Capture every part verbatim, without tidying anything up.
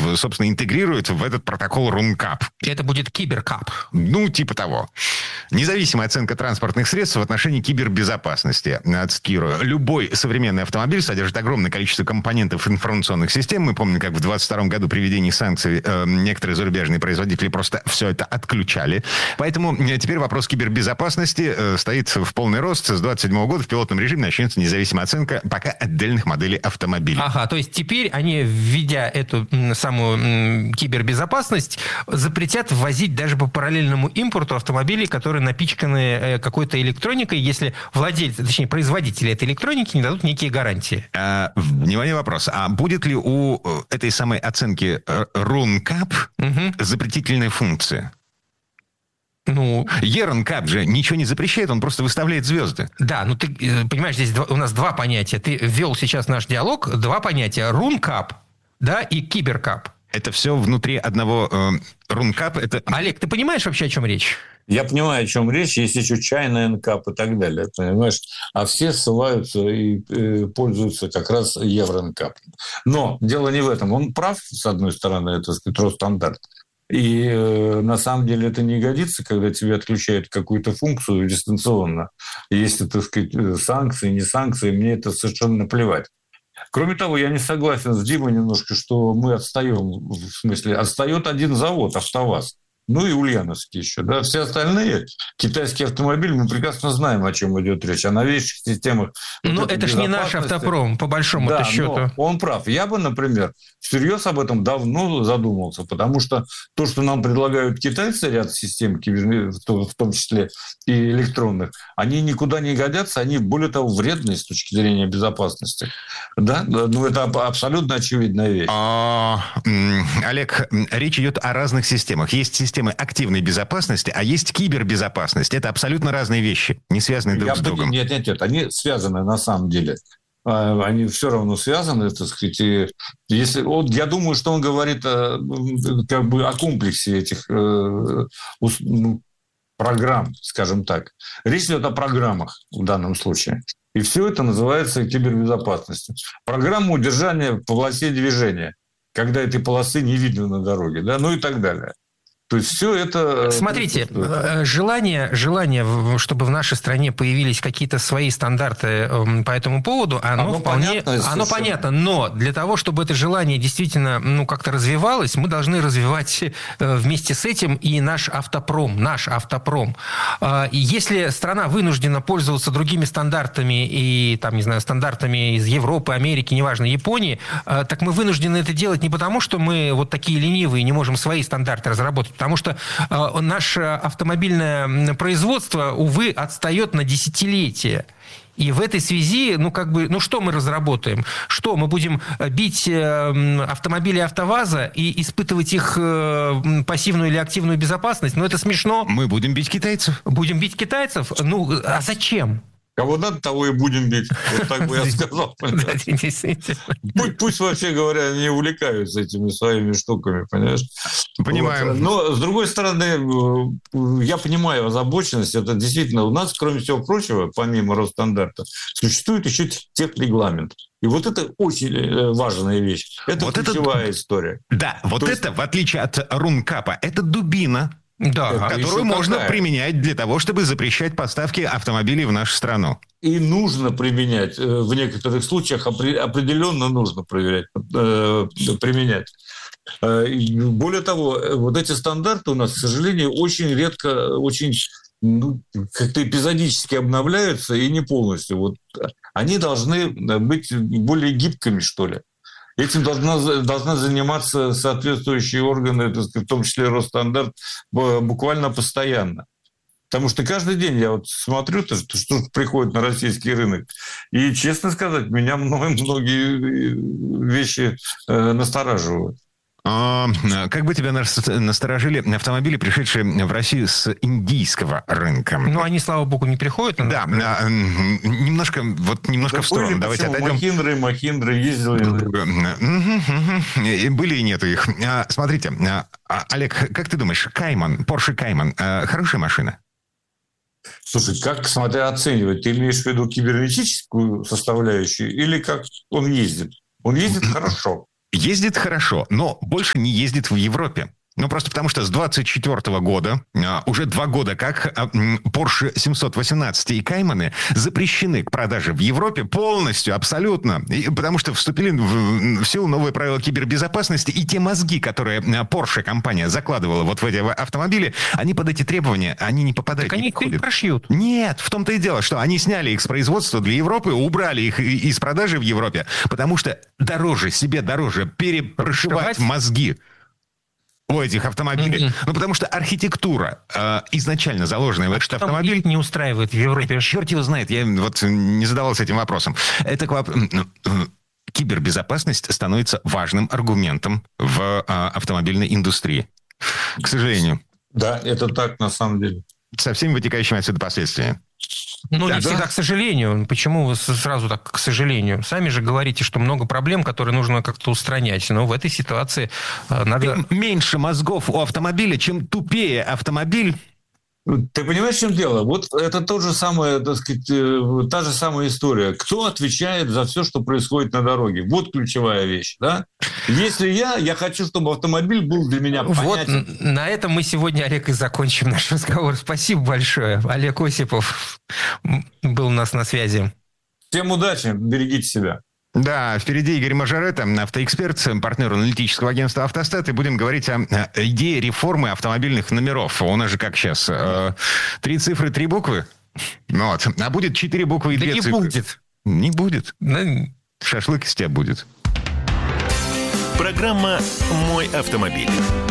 собственно, интегрирует в этот протокол РУНКАП. Это будет киберкап. Ну, типа того. Независимая оценка транспортных средств в отношении кибербезопасности. Цитирую. Любой современный автомобиль содержит огромное количество компонентов информационных систем. Мы помним, как в двадцать втором году при введении санкций э, некоторые зарубежные производители просто все это отключали. Поэтому теперь вопрос кибербезопасности э, стоит в полный рост. С двадцать седьмого года в пилотном режиме начнется независимая оценка пока отдельных моделей автомобилей. Ага, то есть теперь они, введя эту м, самую м, кибербезопасность, запретят ввозить даже по параллельному импорту автомобилей, которые напичканы э, какой-то электроникой, если владельцы, точнее, производители этой электроники не дадут некие гарантии. А, внимание, вопрос. А будет ли у этой самой оценки РУНКАП угу. запретительная функция? Ну, ЕРНКАП же ничего не запрещает, он просто выставляет звезды. Да, ну ты понимаешь, здесь два, у нас два понятия. Ты ввел сейчас наш диалог, два понятия. РУНКАП, да, и киберкап. Это все внутри одного э, РУНКАП. Это... Олег, ты понимаешь вообще, о чем речь? Я понимаю, о чем речь. Есть еще чайный НКАП и так далее, понимаешь? А все ссылаются и э, пользуются как раз Евронкап. Но дело не в этом. Он прав, с одной стороны, это, так сказать, Росстандарт. И э, на самом деле это не годится, когда тебе отключают какую-то функцию дистанционно. Если, так сказать, санкции, не санкции, мне это совершенно наплевать. Кроме того, я не согласен с Димой немножко, что мы отстаем. В смысле, отстает один завод, АвтоВАЗ. Ну и Ульяновский еще. Да? Все остальные китайские автомобили, мы прекрасно знаем, о чем идет речь. О новейших системах. Но вот это же не наш автопром, по большому-то да, счету. Но он прав. Я бы, например, всерьез об этом давно задумался, потому что то, что нам предлагают китайцы, ряд систем, в том числе и электронных, они никуда не годятся, они, более того, вредные с точки зрения безопасности. Да? Ну, это абсолютно очевидная вещь. А, Олег, речь идет о разных системах. Есть системы активной безопасности, а есть кибербезопасность. Это абсолютно разные вещи, не связанные друг Я с другом. Нет, нет, нет, они связаны на самом деле. Они все равно связаны, так сказать. И если, вот, я думаю, что он говорит как бы о комплексе этих программ, скажем так. Речь идет о программах в данном случае. И все это называется кибербезопасностью. Программа удержания в полосе движения, когда этой полосы не видно на дороге, да, ну и так далее. То есть все это... Смотрите, желание, желание, чтобы в нашей стране появились какие-то свои стандарты по этому поводу, оно, оно вполне... Понятно, оно понятно, но для того, чтобы это желание действительно ну, как-то развивалось, мы должны развивать вместе с этим и наш автопром, наш автопром. Если страна вынуждена пользоваться другими стандартами и, там, не знаю, стандартами из Европы, Америки, неважно, Японии, так мы вынуждены это делать не потому, что мы вот такие ленивые не можем свои стандарты разработать, потому что э, наше автомобильное производство, увы, отстает на десятилетия. И в этой связи, ну, как бы, ну, что мы разработаем? Что, мы будем бить э, автомобили АвтоВАЗа и испытывать их э, пассивную или активную безопасность? Ну, это смешно. Мы будем бить китайцев. Будем бить китайцев? Ну, а зачем? Кого надо, того и будем бить. Вот так бы я сказал. Пусть, пусть, вообще говоря, не увлекаются этими своими штуками, понимаешь? Понимаю. Вот. Но, с другой стороны, я понимаю озабоченность. Это действительно у нас, кроме всего прочего, помимо Росстандарта, существует еще техрегламент. И вот это очень важная вещь. Это вот ключевая это... история. Да, вот То это, есть... в отличие от РУНКАПа, это дубина. Да, которую можно какая? применять для того, чтобы запрещать поставки автомобилей в нашу страну. И нужно применять. В некоторых случаях определенно нужно проверять, применять. Более того, вот эти стандарты у нас, к сожалению, очень редко, очень ну, как-то эпизодически обновляются и не полностью. Вот они должны быть более гибкими, что ли. Этим должна, должна заниматься соответствующие органы, в том числе Росстандарт, буквально постоянно. Потому что каждый день я вот смотрю, что приходит на российский рынок, и, честно сказать, меня многие вещи настораживают. А, как бы тебя насторожили автомобили, пришедшие в Россию с индийского рынка? Ну, они, слава богу, не приходят. Да, а, немножко, вот немножко да в сторону. Давайте отойдем. Махиндры, Махиндры ездили. Были и нету их. Смотрите, Олег, как ты думаешь, Кайман, Porsche Кайман, хорошая машина? Слушай, как, смотря оценивать, ты имеешь в виду кибернетическую составляющую или как он ездит? Он ездит хорошо. ездит хорошо, но больше не ездит в Европе. Ну, просто потому что с двадцать четвёртого года, а, уже два года как а, Porsche семьсот восемнадцать и Кайманы запрещены к продаже в Европе полностью, абсолютно. И, потому что вступили в, в силу новые правила кибербезопасности, и те мозги, которые Porsche компания закладывала вот в эти автомобили, они под эти требования, они не попадают. Так они их перепрошьют. Нет, в том-то и дело, что они сняли их с производства для Европы, убрали их из продажи в Европе, потому что дороже, себе дороже перепрошивать мозги у этих автомобилей. Mm-hmm. Ну, потому что архитектура, э, изначально заложенная в этот а автомобиль... не устраивает в Европе. Черт его знает, я вот не задавался этим вопросом. Это кибербезопасность становится важным аргументом в э, автомобильной индустрии. К сожалению. Да, это так на самом деле. Со всеми вытекающими отсюда последствиями. Ну, да, не да. всегда, к сожалению. Почему вы сразу так, к сожалению? Сами же говорите, что много проблем, которые нужно как-то устранять. Но в этой ситуации надо... Меньше мозгов у автомобиля, чем тупее автомобиль. Ты понимаешь, в чем дело? Вот это то же самое, так сказать, та же самая история. Кто отвечает за все, что происходит на дороге? Вот ключевая вещь, да? Если я, я хочу, чтобы автомобиль был для меня понятен. Вот на этом мы сегодня, Олег, и закончим наш разговор. Спасибо большое. Олег Осипов был у нас на связи. Всем удачи, берегите себя. Да, впереди Игорь Мажоретто, автоэксперт, партнер аналитического агентства «Автостат», и будем говорить о идее реформы автомобильных номеров. У нас же как сейчас, три цифры, три буквы? Ну вот. А будет четыре буквы и да две не цифры. Будет. Не будет. Да. Шашлык из тебя будет. Программа «Мой автомобиль».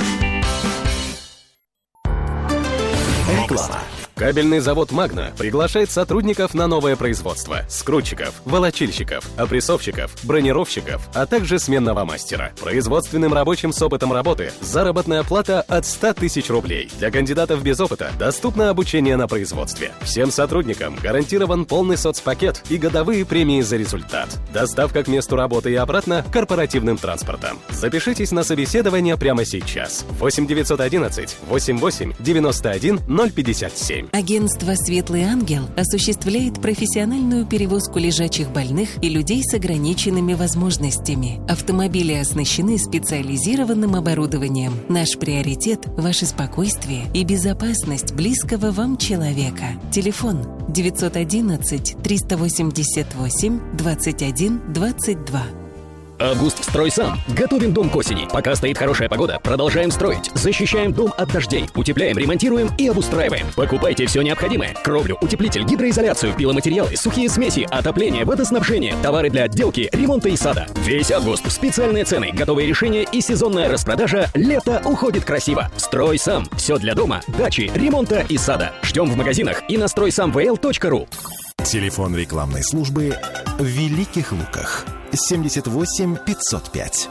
Реклама. Кабельный завод «Магна» приглашает сотрудников на новое производство. Скрутчиков, волочильщиков, опрессовщиков, бронировщиков, а также сменного мастера. Производственным рабочим с опытом работы заработная плата от ста тысяч рублей. Для кандидатов без опыта доступно обучение на производстве. Всем сотрудникам гарантирован полный соцпакет и годовые премии за результат. Доставка к месту работы и обратно корпоративным транспортом. Запишитесь на собеседование прямо сейчас. восемь девятьсот одиннадцать восемьдесят восемь девяносто один ноль пятьдесят семь. Агентство «Светлый ангел» осуществляет профессиональную перевозку лежачих больных и людей с ограниченными возможностями. Автомобили оснащены специализированным оборудованием. Наш приоритет – ваше спокойствие и безопасность близкого вам человека. Телефон девятьсот одиннадцать триста восемьдесят восемь двадцать один двадцать два. Август «Стройсам». Готовим дом к осени. Пока стоит хорошая погода, продолжаем строить. Защищаем дом от дождей. Утепляем, ремонтируем и обустраиваем. Покупайте все необходимое. Кровлю, утеплитель, гидроизоляцию, пиломатериалы, сухие смеси, отопление, водоснабжение, товары для отделки, ремонта и сада. Весь август. Специальные цены, готовые решения и сезонная распродажа. Лето уходит красиво. «Стройсам». Все для дома, дачи, ремонта и сада. Ждем в магазинах и на стройсам вэ эл точка ру. Телефон рекламной службы в Великих Луках. семьдесят восемь пятьсот пять.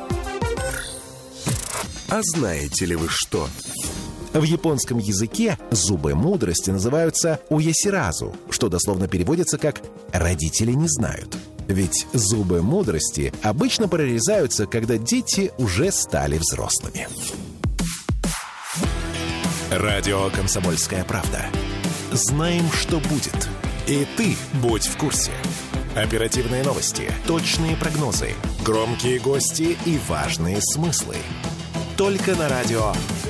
А знаете ли вы что? В японском языке зубы мудрости называются уясиразу, что дословно переводится как «родители не знают». Ведь зубы мудрости обычно прорезаются, когда дети уже стали взрослыми. Радио «Комсомольская правда». Знаем, что будет. И ты будь в курсе. Оперативные новости, точные прогнозы, громкие гости и важные смыслы. Только на радио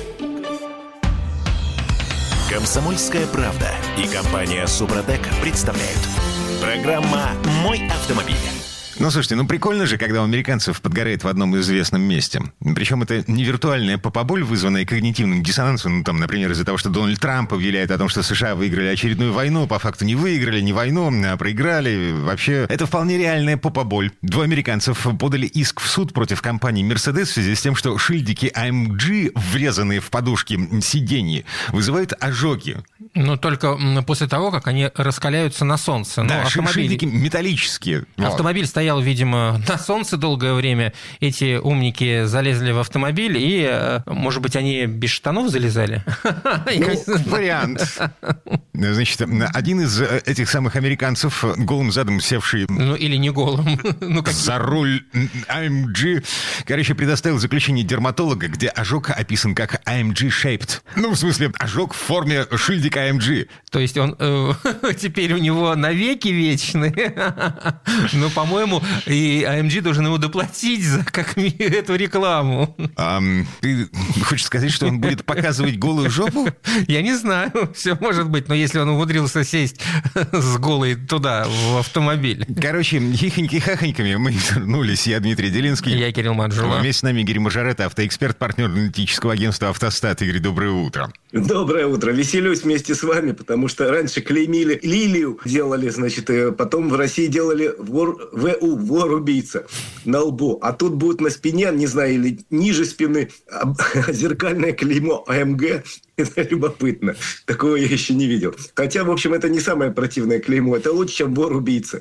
«Комсомольская правда» и компания «Супротек» представляют. Программа «Мой автомобиль». Ну, слушайте, ну прикольно же, когда у американцев подгорает в одном известном месте. Причем это не виртуальная попоболь, вызванная когнитивным диссонансом. Ну, там, например, из-за того, что Дональд Трамп объявляет о том, что США выиграли очередную войну, по факту не выиграли, не войну, а проиграли. Вообще, это вполне реальная попоболь. Двое американцев подали иск в суд против компании Mercedes в связи с тем, что шильдики эй эм джи, врезанные в подушки сидений, вызывают ожоги. Но только после того, как они раскаляются на солнце. Да, ну, автомобиль... шильдики металлические. Автомобиль вот. Стоял, видимо, на солнце долгое время. Эти умники залезли в автомобиль, и, может быть, они без штанов залезали? Ну, вариант. Значит, один из этих самых американцев, голым задом севший... Ну, или не голым. ну, как... За руль эй эм джи, короче, предоставил заключение дерматолога, где ожог описан как эй эм джи-shaped. Ну, в смысле, ожог в форме шильдика эй эм джи. То есть он э, теперь у него навеки вечный. Но, по-моему, и эй эм джи должен ему доплатить за как, эту рекламу. А, ты хочешь сказать, что он будет показывать голую жопу? Я не знаю, все может быть, но если он умудрился сесть с голой туда, в автомобиль. Короче, хихоньки-хахоньками мы вернулись. Я Дмитрий Делинский. Я Кирилл Манжула. Вместе с нами Игорь Мажорета, автоэксперт, партнер аналитического агентства «Автостат». Игорь, доброе утро. Доброе утро. Веселюсь вместе с вами, потому что раньше клеймили лилию, делали, значит, потом в России делали вор, ВУ, вор-убийца на лбу. А тут будет на спине, не знаю, или ниже спины, зеркальное клеймо эй эм джи. Это любопытно. Такого я еще не видел. Хотя, в общем, это не самое противное клеймо. Это лучше, чем вор-убийца.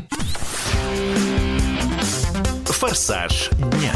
Форсаж дня.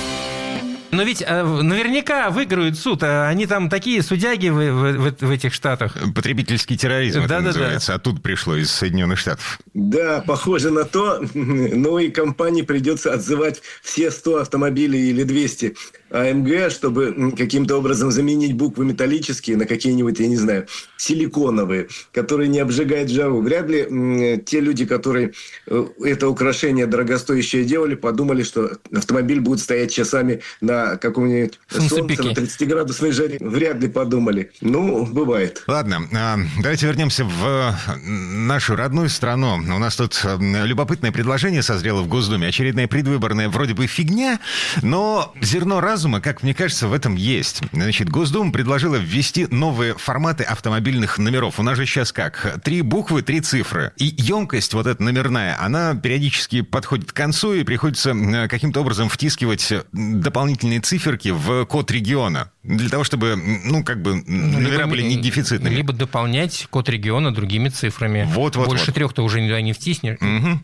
Но ведь э, наверняка выиграют суд. А они там такие судяги в, в, в этих штатах. Потребительский терроризм да, это да, называется. Да. А тут пришло из Соединенных Штатов. Да, похоже на то. Ну и компании придется отзывать все сто автомобилей или двести эй эм джи, чтобы каким-то образом заменить буквы металлические на какие-нибудь, я не знаю, силиконовые, которые не обжигают жару. Вряд ли м, те люди, которые это украшение дорогостоящее делали, подумали, что автомобиль будет стоять часами на каком-нибудь солнце, на тридцатиградусной жаре. Вряд ли подумали. Ну, бывает. Ладно, давайте вернемся в нашу родную страну. У нас тут любопытное предложение созрело в Госдуме. Очередная предвыборная вроде бы фигня, но зерно разума, как мне кажется, в этом есть. Значит, Госдума предложила ввести новые форматы автомобильных номеров. У нас же сейчас как? Три буквы, три цифры. И емкость вот эта номерная, она периодически подходит к концу, и приходится каким-то образом втискивать дополнительные циферки в код региона. Для того, чтобы, ну, как бы, номера либо, были не дефицитными. Либо дополнять код региона другими цифрами. Вот, вот, Больше вот. трех ты уже никуда не втиснешь. Угу.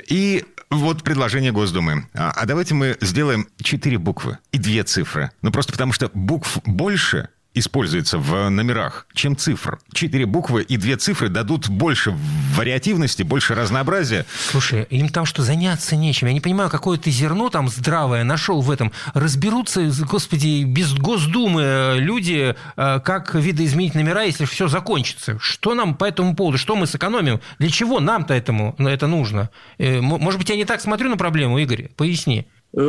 И вот предложение Госдумы. А, а давайте мы сделаем четыре буквы и две цифры. Ну, просто потому что букв больше используется в номерах, чем цифр. Четыре буквы и две цифры дадут больше вариативности, больше разнообразия. Слушай, им там что, заняться нечем? Я не понимаю, какое ты зерно там здравое нашел в этом. Разберутся, господи, без Госдумы люди, как видоизменить номера, если все закончится. Что нам по этому поводу? Что мы сэкономим? Для чего нам-то этому это нужно? Может быть, я не так смотрю на проблему, Игорь? Поясни.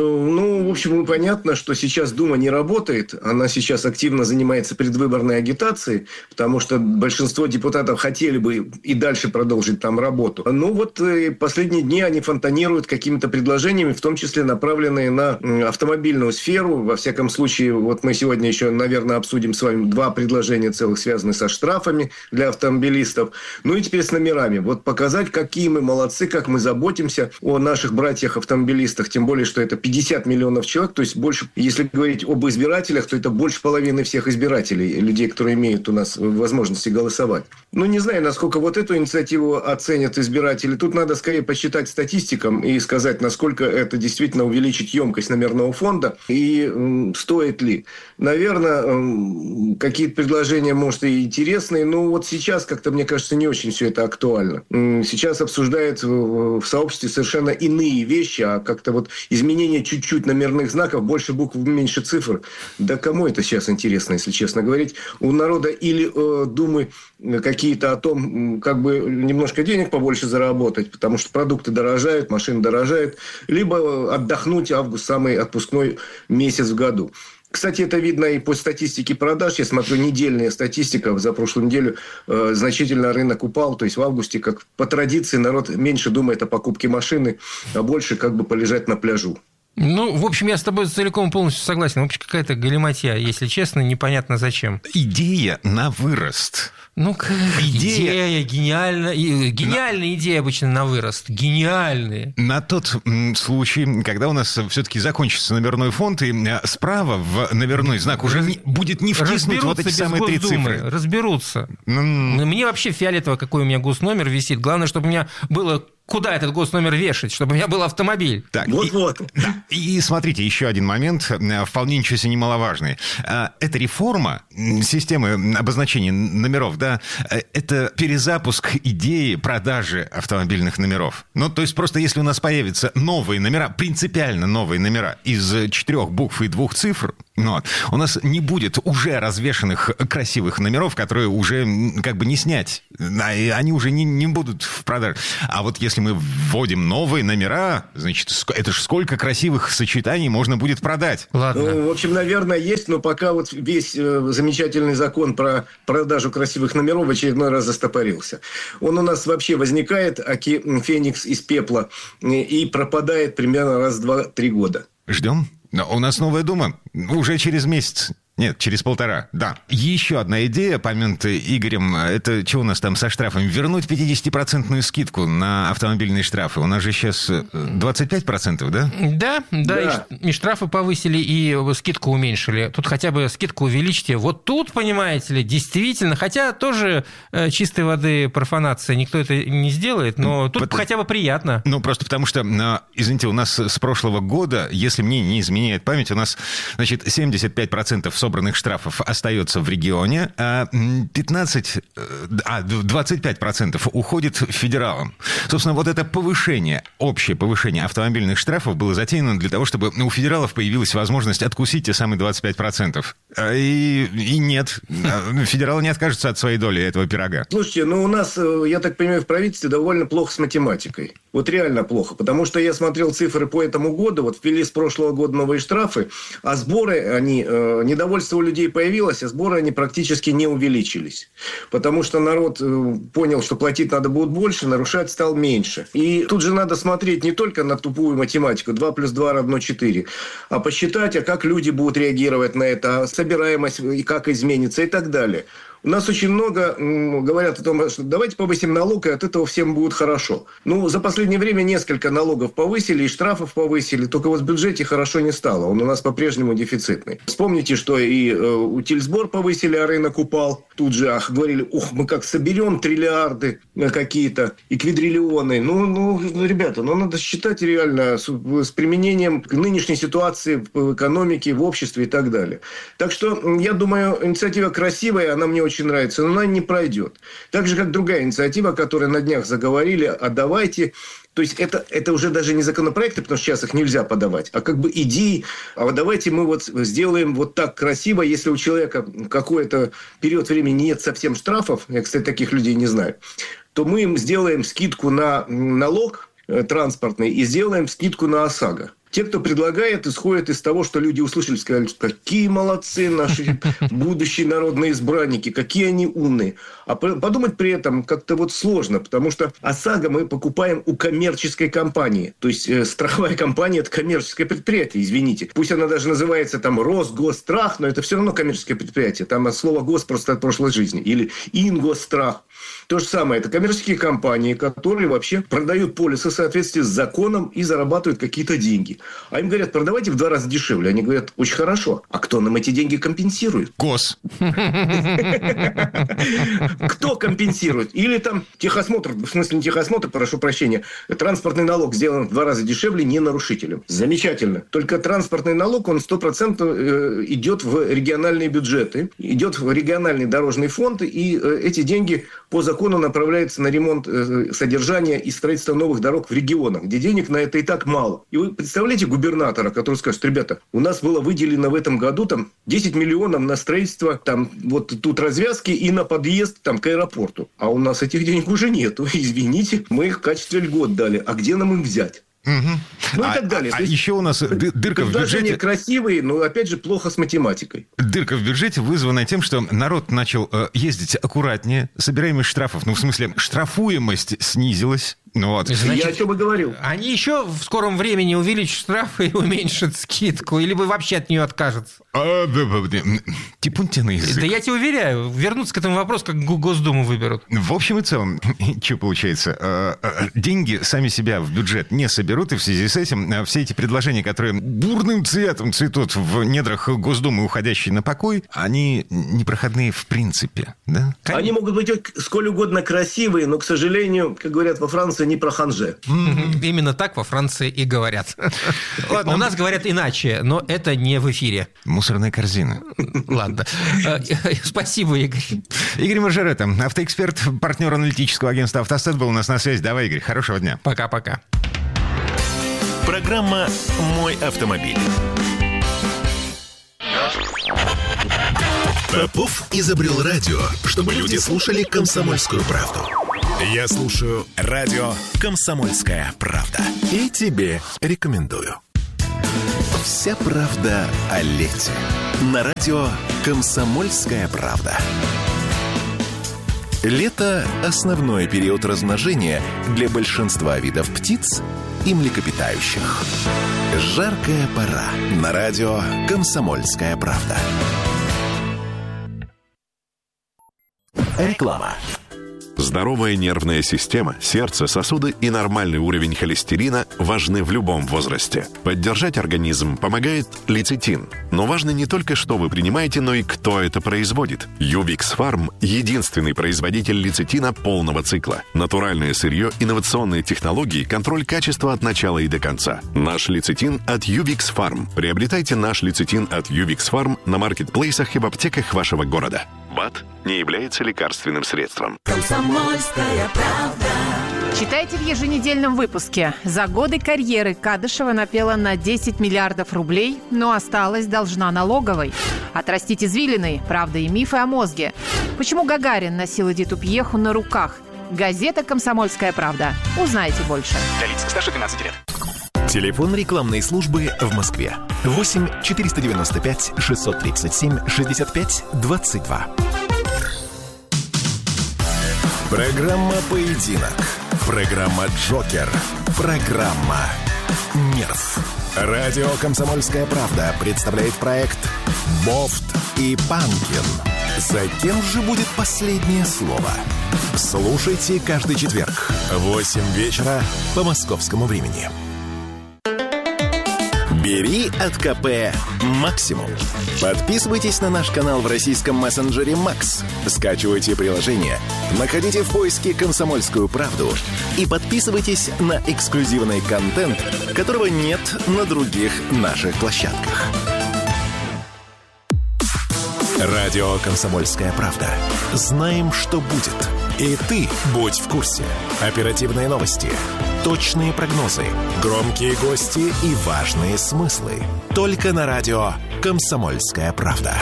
Ну, в общем, понятно, что сейчас Дума не работает. Она сейчас активно занимается предвыборной агитацией, потому что большинство депутатов хотели бы и дальше продолжить там работу. Ну, вот последние дни они фонтанируют какими-то предложениями, в том числе направленные на автомобильную сферу. Во всяком случае, вот мы сегодня еще, наверное, обсудим с вами два предложения целых, связанных со штрафами для автомобилистов. Ну и теперь с номерами. Вот показать, какие мы молодцы, как мы заботимся о наших братьях-автомобилистах, тем более, что это это пятьдесят миллионов человек, то есть больше, если говорить об избирателях, то это больше половины всех избирателей, людей, которые имеют у нас возможности голосовать. Ну, не знаю, насколько вот эту инициативу оценят избиратели. Тут надо скорее посчитать статистикам и сказать, насколько это действительно увеличит емкость номерного фонда и м, стоит ли. Наверное, м, какие-то предложения, может, и интересные, но вот сейчас как-то, мне кажется, не очень все это актуально. М, сейчас обсуждают в, в сообществе совершенно иные вещи, а как-то вот изменение чуть-чуть номерных знаков, больше букв, меньше цифр. Да кому это сейчас интересно, если честно говорить? У народа или э, думы какие-то о том, как бы немножко денег побольше заработать, потому что продукты дорожают, машины дорожают, либо отдохнуть, август самый отпускной месяц в году. Кстати, это видно и по статистике продаж. Я смотрю, недельная статистика. За прошлую неделю э, значительно рынок упал. То есть в августе, как по традиции, народ меньше думает о покупке машины, а больше как бы полежать на пляжу. Ну, в общем, я с тобой целиком полностью согласен. В общем, какая-то галиматья, если честно, непонятно зачем. Идея на вырост. Ну, идея, идея гениальная. Гениальная на... идея обычно на вырост. Гениальные. На тот случай, когда у нас все-таки закончится номерной фонд, и справа в номерной знак уже не, будет не втиснуть вот эти самые три цифры. Разберутся. Mm. Мне вообще фиолетово, какой у меня госномер висит. Главное, чтобы у меня было куда этот госномер вешать, чтобы у меня был автомобиль. Так, вот-вот. И, да, и смотрите, еще один момент, вполне ничего себе немаловажный. Эта реформа системы обозначения номеров, да, это перезапуск идеи продажи автомобильных номеров. Ну, то есть просто если у нас появятся новые номера, принципиально новые номера из четырех букв и двух цифр, ну, вот, у нас не будет уже развешанных красивых номеров, которые уже как бы не снять. Они уже не, не будут в продаже. А вот если мы вводим новые номера, значит, это же сколько красивых сочетаний можно будет продать. Ладно. Ну, в общем, наверное, есть, но пока вот весь э, замечательный закон про продажу красивых номеров в очередной раз застопорился. Он у нас вообще возникает, аки феникс из пепла, и пропадает примерно раз в два-три года. Ждем. Но у нас новая дума уже через месяц. Нет, через полтора, да. Еще одна идея, помянутая Игорем, это что у нас там со штрафами? Вернуть пятидесятипроцентную скидку на автомобильные штрафы. У нас же сейчас двадцать пять процентов, да? Да, да, да. И, и штрафы повысили, и скидку уменьшили. Тут хотя бы скидку увеличьте. Вот тут, понимаете ли, действительно, хотя тоже э, чистой воды профанация, никто это не сделает, но тут Потому... хотя бы приятно. Ну, просто потому что, извините, у нас с прошлого года, если мне не изменяет память, у нас, значит, семьдесят пять процентов собственных собранных штрафов остается в регионе, а пятнадцать, а двадцать пять процентов уходит федералам. Собственно, вот это повышение, общее повышение автомобильных штрафов было затеяно для того, чтобы у федералов появилась возможность откусить те самые двадцать пять процентов. И, и нет, федералы не откажутся от своей доли этого пирога. Слушайте, ну у нас, я так понимаю, в правительстве довольно плохо с математикой. Вот реально плохо, потому что я смотрел цифры по этому году, вот ввели с прошлого года новые штрафы, а сборы, они, э, недовольство у людей появилось, а сборы они практически не увеличились. Потому что народ э, понял, что платить надо будет больше, нарушать стал меньше. И тут же надо смотреть не только на тупую математику, два плюс два равно четыре, а посчитать, а как люди будут реагировать на это, а собираемость и как изменится и так далее. У нас очень много м, говорят о том, что давайте повысим налог, и от этого всем будет хорошо. Ну, за последнее время несколько налогов повысили, и штрафов повысили, только вот в бюджете хорошо не стало. Он у нас по-прежнему дефицитный. Вспомните, что и э, утильсбор повысили, а рынок упал. Тут же ах, говорили, ух, мы как соберем триллиарды какие-то и квадриллионы. Ну, ну, ребята, ну надо считать реально с, с применением нынешней ситуации в экономике, в обществе и так далее. Так что, я думаю, инициатива красивая, она мне очень очень нравится, но она не пройдет. Так же, как другая инициатива, которая на днях заговорили, а давайте... То есть, это, это уже даже не законопроекты, потому что сейчас их нельзя подавать, а как бы идеи. А давайте мы вот сделаем вот так красиво, если у человека какой-то период времени нет совсем штрафов, я, кстати, таких людей не знаю, то мы им сделаем скидку на налог транспортный и сделаем скидку на ОСАГО. Те, кто предлагает, исходят из того, что люди услышали, сказали, какие молодцы наши будущие народные избранники, какие они умные. А подумать при этом как-то вот сложно, потому что ОСАГО мы покупаем у коммерческой компании. То есть, э, страховая компания – это коммерческое предприятие, извините. Пусть она даже называется там Росгосстрах, но это все равно коммерческое предприятие. Там от слова «гос» просто от прошлой жизни. Или Ингосстрах. То же самое. Это коммерческие компании, которые вообще продают полисы в соответствии с законом и зарабатывают какие-то деньги. А им говорят, продавайте в два раза дешевле. Они говорят, очень хорошо. А кто нам эти деньги компенсирует? Гос. Кто компенсирует? Или там техосмотр, в смысле не техосмотр, прошу прощения, транспортный налог сделан в два раза дешевле не нарушителем. Замечательно. Только транспортный налог, он сто процентов идет в региональные бюджеты, идет в региональный дорожный фонд, и эти деньги по закону направляются на ремонт, содержание и строительство новых дорог в регионах, где денег на это и так мало. И вы представляете губернатора, который скажет, ребята, у нас было выделено в этом году там десять миллионов на строительство там вот тут развязки и на подъезд там к аэропорту. А у нас этих денег уже нету. Извините, мы их в качестве льгот дали. А где нам их взять? Угу. Ну а, и так далее. А, а еще у нас дырка в бюджете. Красивые, но опять же плохо с математикой. Дырка в бюджете вызвана тем, что народ начал э, ездить аккуратнее, собираемость штрафов, ну в смысле штрафуемость снизилась. Ну, вот. Значит, я о чем и говорил. Они еще в скором времени увеличат штрафы и уменьшат скидку, или вы вообще от нее откажутся? Типун тебе на язык. Да я тебе уверяю, вернуться к этому вопросу, как Госдуму выберут. В общем и целом, что получается? Деньги сами себя в бюджет не соберут, и в связи с этим все эти предложения, которые бурным цветом цветут в недрах Госдумы, уходящие на покой, они непроходные в принципе. Да? Они могут быть сколь угодно красивые, но, к сожалению, как говорят во Франции, Франция не про ханже. Именно так во Франции и говорят. У нас говорят иначе, но это не в эфире. Мусорная корзина. Ладно. Спасибо, Игорь. Игорь Маржарета, автоэксперт, партнер аналитического агентства «Автостат», был у нас на связи. Давай, Игорь, хорошего дня. Пока-пока. Программа «Мой автомобиль». Попов изобрел радио, чтобы люди слушали «Комсомольскую правду». Я слушаю радио «Комсомольская правда». И тебе рекомендую. Вся правда о лете. На радио «Комсомольская правда». Лето – основной период размножения для большинства видов птиц и млекопитающих. Жаркая пора. На радио «Комсомольская правда». Реклама. Здоровая нервная система, сердце, сосуды и нормальный уровень холестерина важны в любом возрасте. Поддержать организм помогает лецитин. Но важно не только, что вы принимаете, но и кто это производит. Ювикс Фарм – единственный производитель лецитина полного цикла. Натуральное сырье, инновационные технологии, контроль качества от начала и до конца. Наш лецитин от Ювикс Фарм. Приобретайте наш лецитин от Ювикс Фарм на маркетплейсах и в аптеках вашего города. БАД не является лекарственным средством. Комсомольская правда. Читайте в еженедельном выпуске. За годы карьеры Кадышева напела на десять миллиардов рублей, но осталась должна налоговой. Отрастить извилины, правда и мифы о мозге. Почему Гагарин носил Эдиту Пьеху на руках? Газета «Комсомольская правда». Узнайте больше. Для лиц старше двенадцати лет. Телефон рекламной службы в Москве. восемь четыреста девяносто пять шестьсот тридцать семь шестьдесят пять двадцать два. Программа «Поединок». Программа «Джокер». Программа «Нерв». Радио «Комсомольская правда» представляет проект «Бофт и Панкин». За кем же будет последнее слово? Слушайте каждый четверг в восемь вечера по московскому времени. Бери от КП максимум. Подписывайтесь на наш канал в российском мессенджере Макс. Скачивайте приложение, находите в поиске «Комсомольскую правду» и подписывайтесь на эксклюзивный контент, которого нет на других наших площадках. Радио «Комсомольская правда». Знаем, что будет. И ты будь в курсе. Оперативные новости, точные прогнозы, громкие гости и важные смыслы. Только на радио «Комсомольская правда».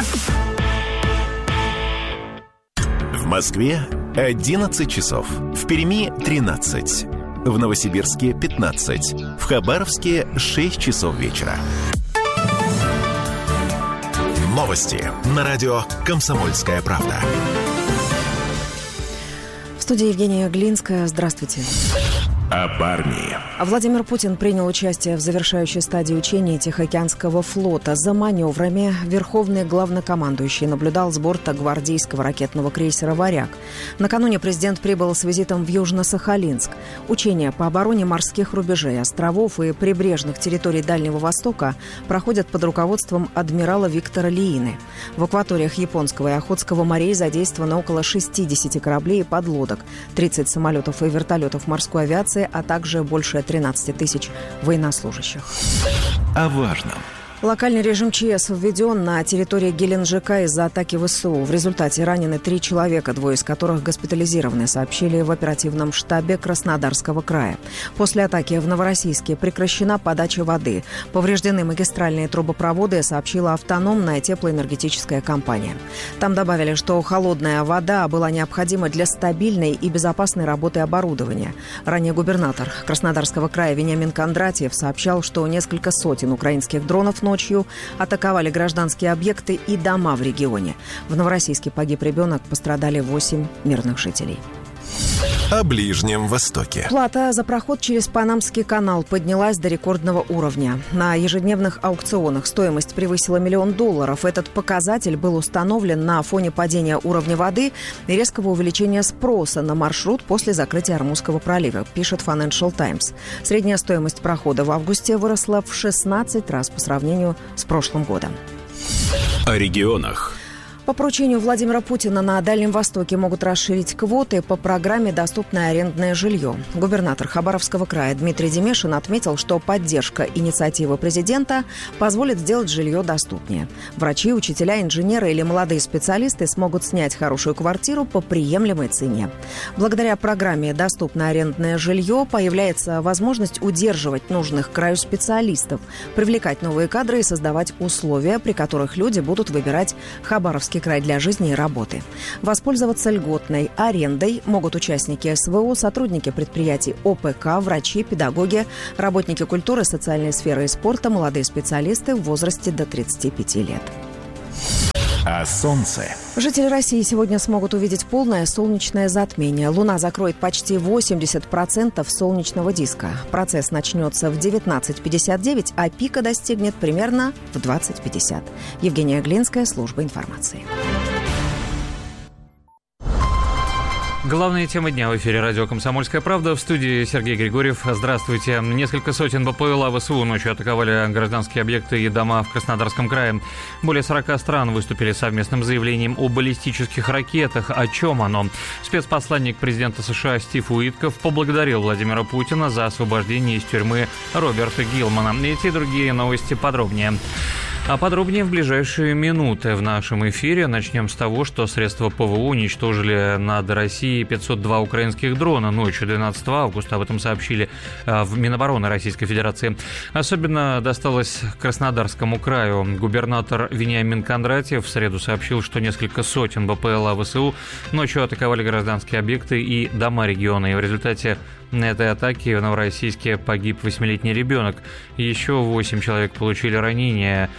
В Москве одиннадцать часов. В Перми тринадцать. В Новосибирске пятнадцать. В Хабаровске шесть часов вечера. Новости на радио «Комсомольская правда». В студии Евгения Глинская. Здравствуйте. Об армии. Владимир Путин принял участие в завершающей стадии учений Тихоокеанского флота. За маневрами верховный главнокомандующий наблюдал с борта гвардейского ракетного крейсера «Варяг». Накануне президент прибыл с визитом в Южно-Сахалинск. Учения по обороне морских рубежей, островов и прибрежных территорий Дальнего Востока проходят под руководством адмирала Виктора Лиины. В акваториях Японского и Охотского морей задействовано около шестьдесят кораблей и подлодок, тридцать самолетов и вертолетов морской авиации, а также больше тринадцать тысяч военнослужащих. О важном. Локальный режим ЧС введен на территории Геленджика из-за атаки ВСУ. В результате ранены три человека, двое из которых госпитализированы, сообщили в оперативном штабе Краснодарского края. После атаки в Новороссийске прекращена подача воды. Повреждены магистральные трубопроводы, сообщила автономная теплоэнергетическая компания. Там добавили, что холодная вода была необходима для стабильной и безопасной работы оборудования. Ранее губернатор Краснодарского края Вениамин Кондратьев сообщал, что несколько сотен украинских дронов ночью атаковали гражданские объекты и дома в регионе. В Новороссийске погиб ребенок, пострадали восемь мирных жителей. О Ближнем Востоке. Плата за проход через Панамский канал поднялась до рекордного уровня. На ежедневных аукционах стоимость превысила миллион долларов. Этот показатель был установлен на фоне падения уровня воды и резкого увеличения спроса на маршрут после закрытия Ормузского пролива, пишет Financial Times. Средняя стоимость прохода в августе выросла в шестнадцать раз по сравнению с прошлым годом. О регионах. По поручению Владимира Путина на Дальнем Востоке могут расширить квоты по программе «Доступное арендное жилье». Губернатор Хабаровского края Дмитрий Демешин отметил, что поддержка инициативы президента позволит сделать жилье доступнее. Врачи, учителя, инженеры или молодые специалисты смогут снять хорошую квартиру по приемлемой цене. Благодаря программе «Доступное арендное жилье» появляется возможность удерживать нужных краю специалистов, привлекать новые кадры и создавать условия, при которых люди будут выбирать Хабаровский край для жизни и работы. Воспользоваться льготной арендой могут участники СВО, сотрудники предприятий ОПК, врачи, педагоги, работники культуры, социальной сферы и спорта, молодые специалисты в возрасте до тридцати пяти лет. А солнце? Жители России сегодня смогут увидеть полное солнечное затмение. Луна закроет почти восемьдесят процентов солнечного диска. Процесс начнется в девятнадцать пятьдесят девять, а пика достигнет примерно в двадцать пятьдесят. Евгения Глинская, служба информации. Главная тема дня в эфире радио «Комсомольская правда». В студии Сергей Григорьев. Здравствуйте. Несколько сотен БПЛА ВСУ ночью атаковали гражданские объекты и дома в Краснодарском крае. Более сорока стран выступили с совместным заявлением о баллистических ракетах. О чем оно? Спецпосланник президента США Стив Уитков поблагодарил Владимира Путина за освобождение из тюрьмы Роберта Гилмана. Эти и другие новости подробнее. А подробнее в ближайшие минуты в нашем эфире. Начнем с того, что средства ПВО уничтожили над Россией пятьсот два украинских дрона ночью двенадцатого августа. Об этом сообщили в Минобороны Российской Федерации. Особенно досталось Краснодарскому краю. Губернатор Вениамин Кондратьев в среду сообщил, что несколько сотен БПЛА ВСУ ночью атаковали гражданские объекты и дома региона. И в результате этой атаки в Новороссийске погиб восьмилетний ребенок. Еще восемь человек получили ранения,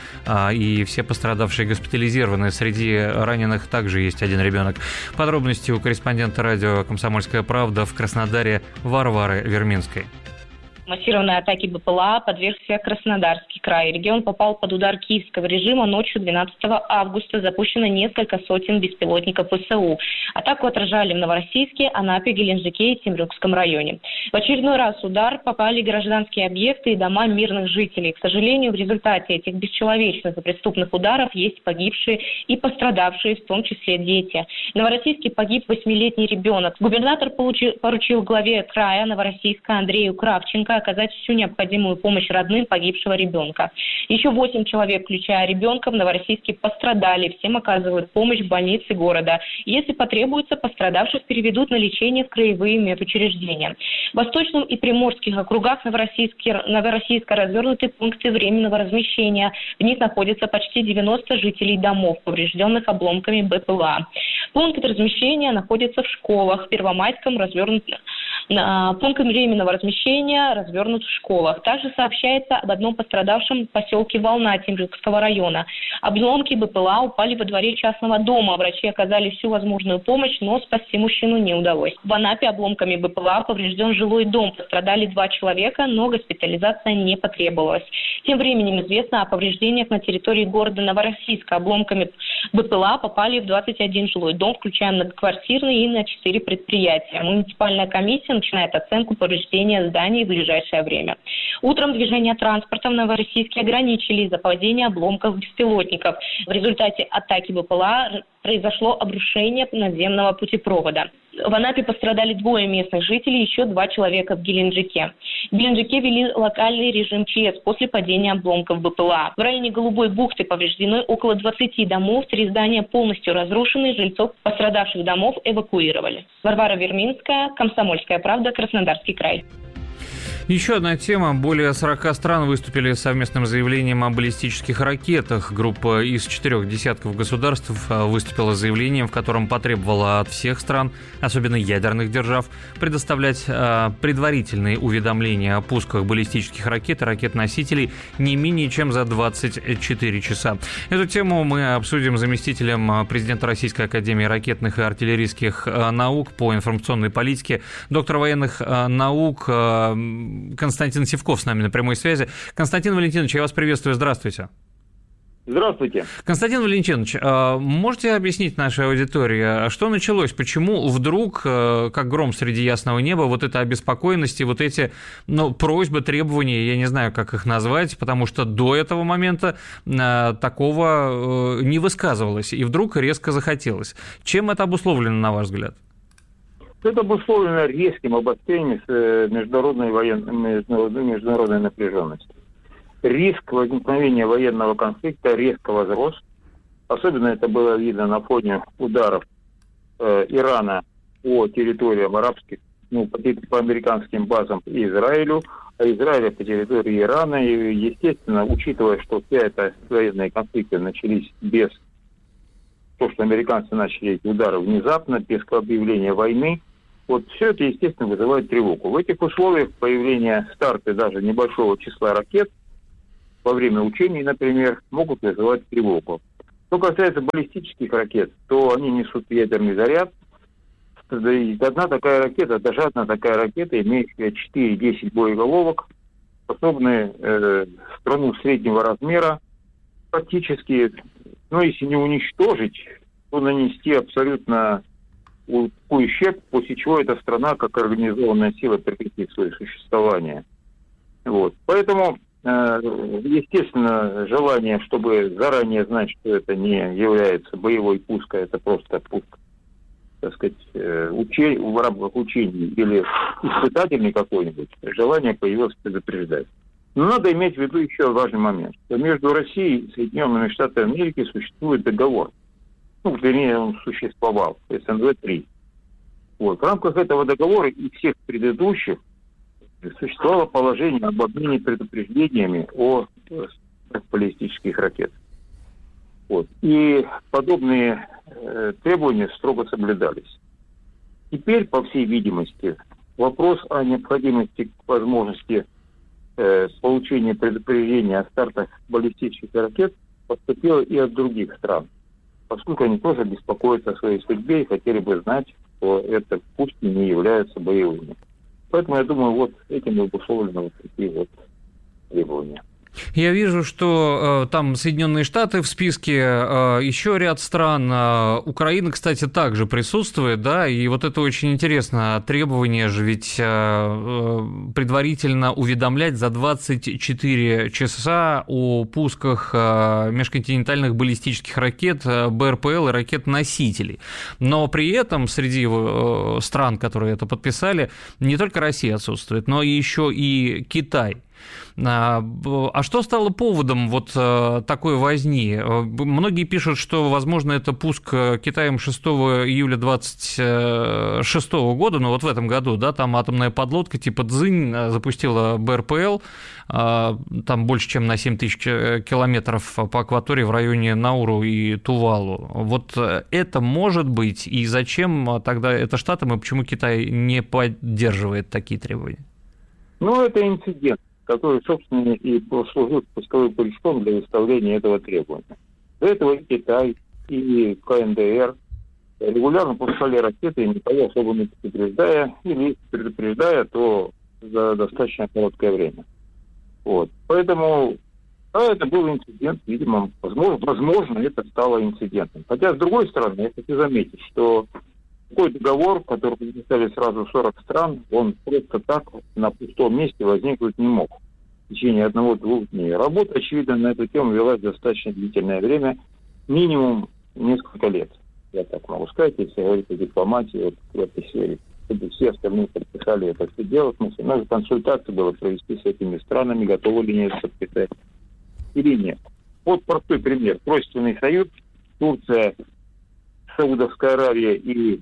и все пострадавшие госпитализированы. Среди раненых также есть один ребенок. Подробности у корреспондента радио «Комсомольская правда» в Краснодаре Варвары Верминской. Массированной атаке БПЛА подвергся Краснодарский край. Регион попал под удар киевского режима. Ночью двенадцатого августа запущено несколько сотен беспилотников ВСУ. Атаку отражали в Новороссийске, Анапе, Геленджике и Темрюкском районе. В очередной раз удар попали гражданские объекты и дома мирных жителей. К сожалению, в результате этих бесчеловечных и преступных ударов есть погибшие и пострадавшие, в том числе дети. В Новороссийске погиб восьмилетний ребенок. Губернатор получил, поручил главе края Новороссийска Андрею Кравченко оказать всю необходимую помощь родным погибшего ребенка. Еще восемь человек, включая ребенка, в Новороссийске пострадали. Всем оказывают помощь в больнице города. Если потребуется, пострадавших переведут на лечение в краевые медучреждения. В Восточном и Приморских округах Новороссийска, Новороссийска развернуты пункты временного размещения. В них находится почти девяносто жителей домов, поврежденных обломками БПЛА. Пункты размещения находятся в школах. В Первомайском развернут пункт временного размещения развернут в школах. Также сообщается об одном пострадавшем в поселке Волна Темрюкского района. Обломки БПЛА упали во дворе частного дома. Врачи оказали всю возможную помощь, но спасти мужчину не удалось. В Анапе обломками БПЛА поврежден жилой дом. Пострадали два человека, но госпитализация не потребовалась. Тем временем известно о повреждениях на территории города Новороссийска. Обломками БПЛА попали в двадцать один жилой дом, включая многоквартирные, и на четыре предприятия. Муниципальная комиссия начинает оценку повреждения зданий в ближайшее время. Утром движение транспорта в Новороссийске ограничили из-за падения обломков беспилотников. В результате атаки БПЛА произошло обрушение наземного путепровода. В Анапе пострадали двое местных жителей, еще два человека в Геленджике. В Геленджике ввели локальный режим ЧС после падения обломков БПЛА. В районе Голубой бухты повреждены около двадцати домов, три здания полностью разрушены, жильцов пострадавших домов эвакуировали. Варвара Верминская, «Комсомольская правда», Краснодарский край. Еще одна тема. Более сорока стран выступили с совместным заявлением о баллистических ракетах. Группа из четырех десятков государств выступила с заявлением, в котором потребовала от всех стран, особенно ядерных держав, предоставлять э, предварительные уведомления о пусках баллистических ракет и ракет-носителей не менее чем за двадцать четыре часа. Эту тему мы обсудим с заместителем президента Российской академии ракетных и артиллерийских наук по информационной политике, доктор военных наук Константин Сивков с нами на прямой связи. Константин Валентинович, я вас приветствую. Здравствуйте. Здравствуйте. Константин Валентинович, можете объяснить нашей аудитории, что началось? Почему вдруг, как гром среди ясного неба, вот эта обеспокоенность и вот эти ну, просьбы, требования, я не знаю, как их назвать, потому что до этого момента такого не высказывалось, и вдруг резко захотелось. Чем это обусловлено, на ваш взгляд? Это обусловлено резким обострением международной, военной, международной напряженности. Риск возникновения военного конфликта резко возрос. Особенно это было видно на фоне ударов э, Ирана по территориям арабских, ну, по, по американским базам и Израилю, а Израиля по территории Ирана. И, естественно, учитывая, что все это военные конфликты начались без того, что американцы начали эти удары внезапно, без объявления войны, вот все это, естественно, вызывает тревогу. В этих условиях появление старта даже небольшого числа ракет во время учений, например, могут вызывать тревогу. Что касается баллистических ракет, то они несут ядерный заряд. Одна такая ракета, даже одна такая ракета, имеющая четыре-десять боеголовок, способны э, страну среднего размера практически, ну, если не уничтожить, то нанести абсолютно ущерб, после чего эта страна, как организованная сила, прекратит свое существование. Вот. Поэтому естественно, желание, чтобы заранее знать, что это не является боевой пуск, а это просто пуск, так сказать, учи... в рамках учений или испытательный какой-нибудь, желание появилось предупреждать. Но надо иметь в виду еще важный момент, что между Россией и Соединенными Штатами Америки существует договор. Ну, вернее, он существовал, эс эн вэ три. Вот. В рамках этого договора и всех предыдущих существовало положение об обмене предупреждениями о баллистических ракетах. Вот. И подобные э, требования строго соблюдались. Теперь, по всей видимости, вопрос о необходимости возможности э, получения предупреждения о стартах баллистических ракет поступил и от других стран, поскольку они тоже беспокоятся о своей судьбе и хотели бы знать, что это пусть и не являются боевыми. Поэтому, я думаю, вот этим обусловлены вот такие вот требования. Я вижу, что э, там Соединенные Штаты в списке, э, еще ряд стран, э, Украина, кстати, также присутствует, да, и вот это очень интересно, требование же ведь э, э, предварительно уведомлять за двадцать четыре часа о пусках э, межконтинентальных баллистических ракет бэ эр пэ эл и ракет-носителей. Но при этом среди э, стран, которые это подписали, не только Россия отсутствует, но еще и Китай. А что стало поводом вот такой возни? Многие пишут, что, возможно, это пуск Китаем шестого июля двадцать шестого года, но вот в этом году, да, там атомная подлодка типа «Цзинь» запустила бэ эр пэ эл, там больше, чем на семь тысяч километров по акватории в районе Науру и Тувалу. Вот это может быть, и зачем тогда это Штатам, и почему Китай не поддерживает такие требования? Ну, это инцидент, который, собственно, и послужил пусковым крючком для выставления этого требования. До этого и Китай, и ка эн дэ эр регулярно пускали ракеты, никого особо не предупреждая, или предупреждая, то за достаточно короткое время. Вот. Поэтому, да, это был инцидент, видимо, возможно, возможно, это стало инцидентом. Хотя, с другой стороны, я хочу заметить, что такой договор, который подписали сразу сорок стран, он просто так на пустом месте возникнуть не мог в течение одного-двух дней. Работа, очевидно, на эту тему велась достаточно длительное время, минимум несколько лет. Я так могу сказать, если говорить о дипломатии вот, в этой сфере. Чтобы все остальные подписали это все дело, в смысле, надо консультации было провести с этими странами, готовы ли они это подписать или нет. Вот простой пример. Тройственный союз, Турция, Саудовская Аравия и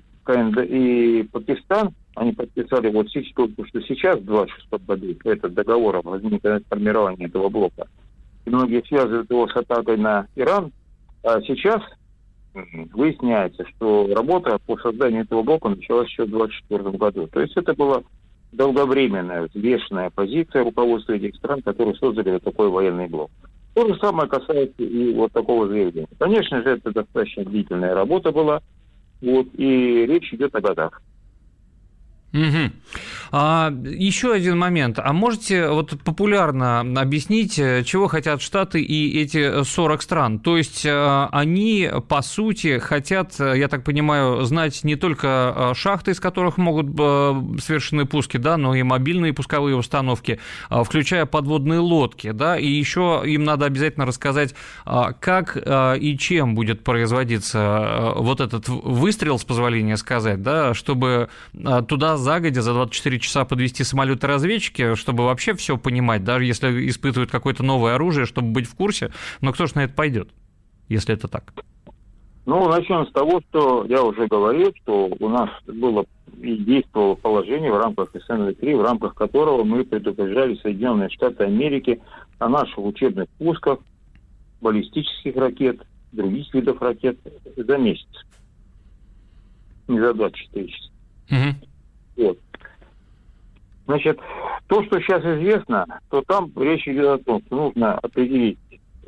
и Пакистан, они подписали вот сейчас, только что сейчас, в двадцать шестом году, этот договор о возникновении формирования этого блока. И многие связывают его с атакой на Иран. А сейчас выясняется, что работа по созданию этого блока началась еще в двадцать четвёртом году. То есть это была долговременная, взвешенная позиция руководства этих стран, которые создали вот такой военный блок. То же самое касается и вот такого заявления. Конечно же, это достаточно длительная работа была. Вот, и речь идет о годах. Угу. А, еще один момент. А можете вот популярно объяснить, чего хотят Штаты и эти сорок стран? То есть они, по сути, хотят, я так понимаю, знать не только шахты, из которых могут совершены пуски, да, но и мобильные пусковые установки, включая подводные лодки, да, и еще им надо обязательно рассказать, как и чем будет производиться вот этот выстрел, с позволения сказать, да, чтобы туда загодя за двадцать четыре часа подвести самолеты-разведчики, чтобы вообще все понимать, даже если испытывают какое-то новое оружие, чтобы быть в курсе. Но кто ж на это пойдет, если это так? Ну, начнем с того, что я уже говорил, что у нас было и действовало положение в рамках эс эн вэ три, в рамках которого мы предупреждали Соединенные Штаты Америки о наших учебных пусках баллистических ракет, других видов ракет за месяц. Не за двадцать четыре часа. Угу. Вот. Значит, то, что сейчас известно, то там речь идет о том, что нужно определить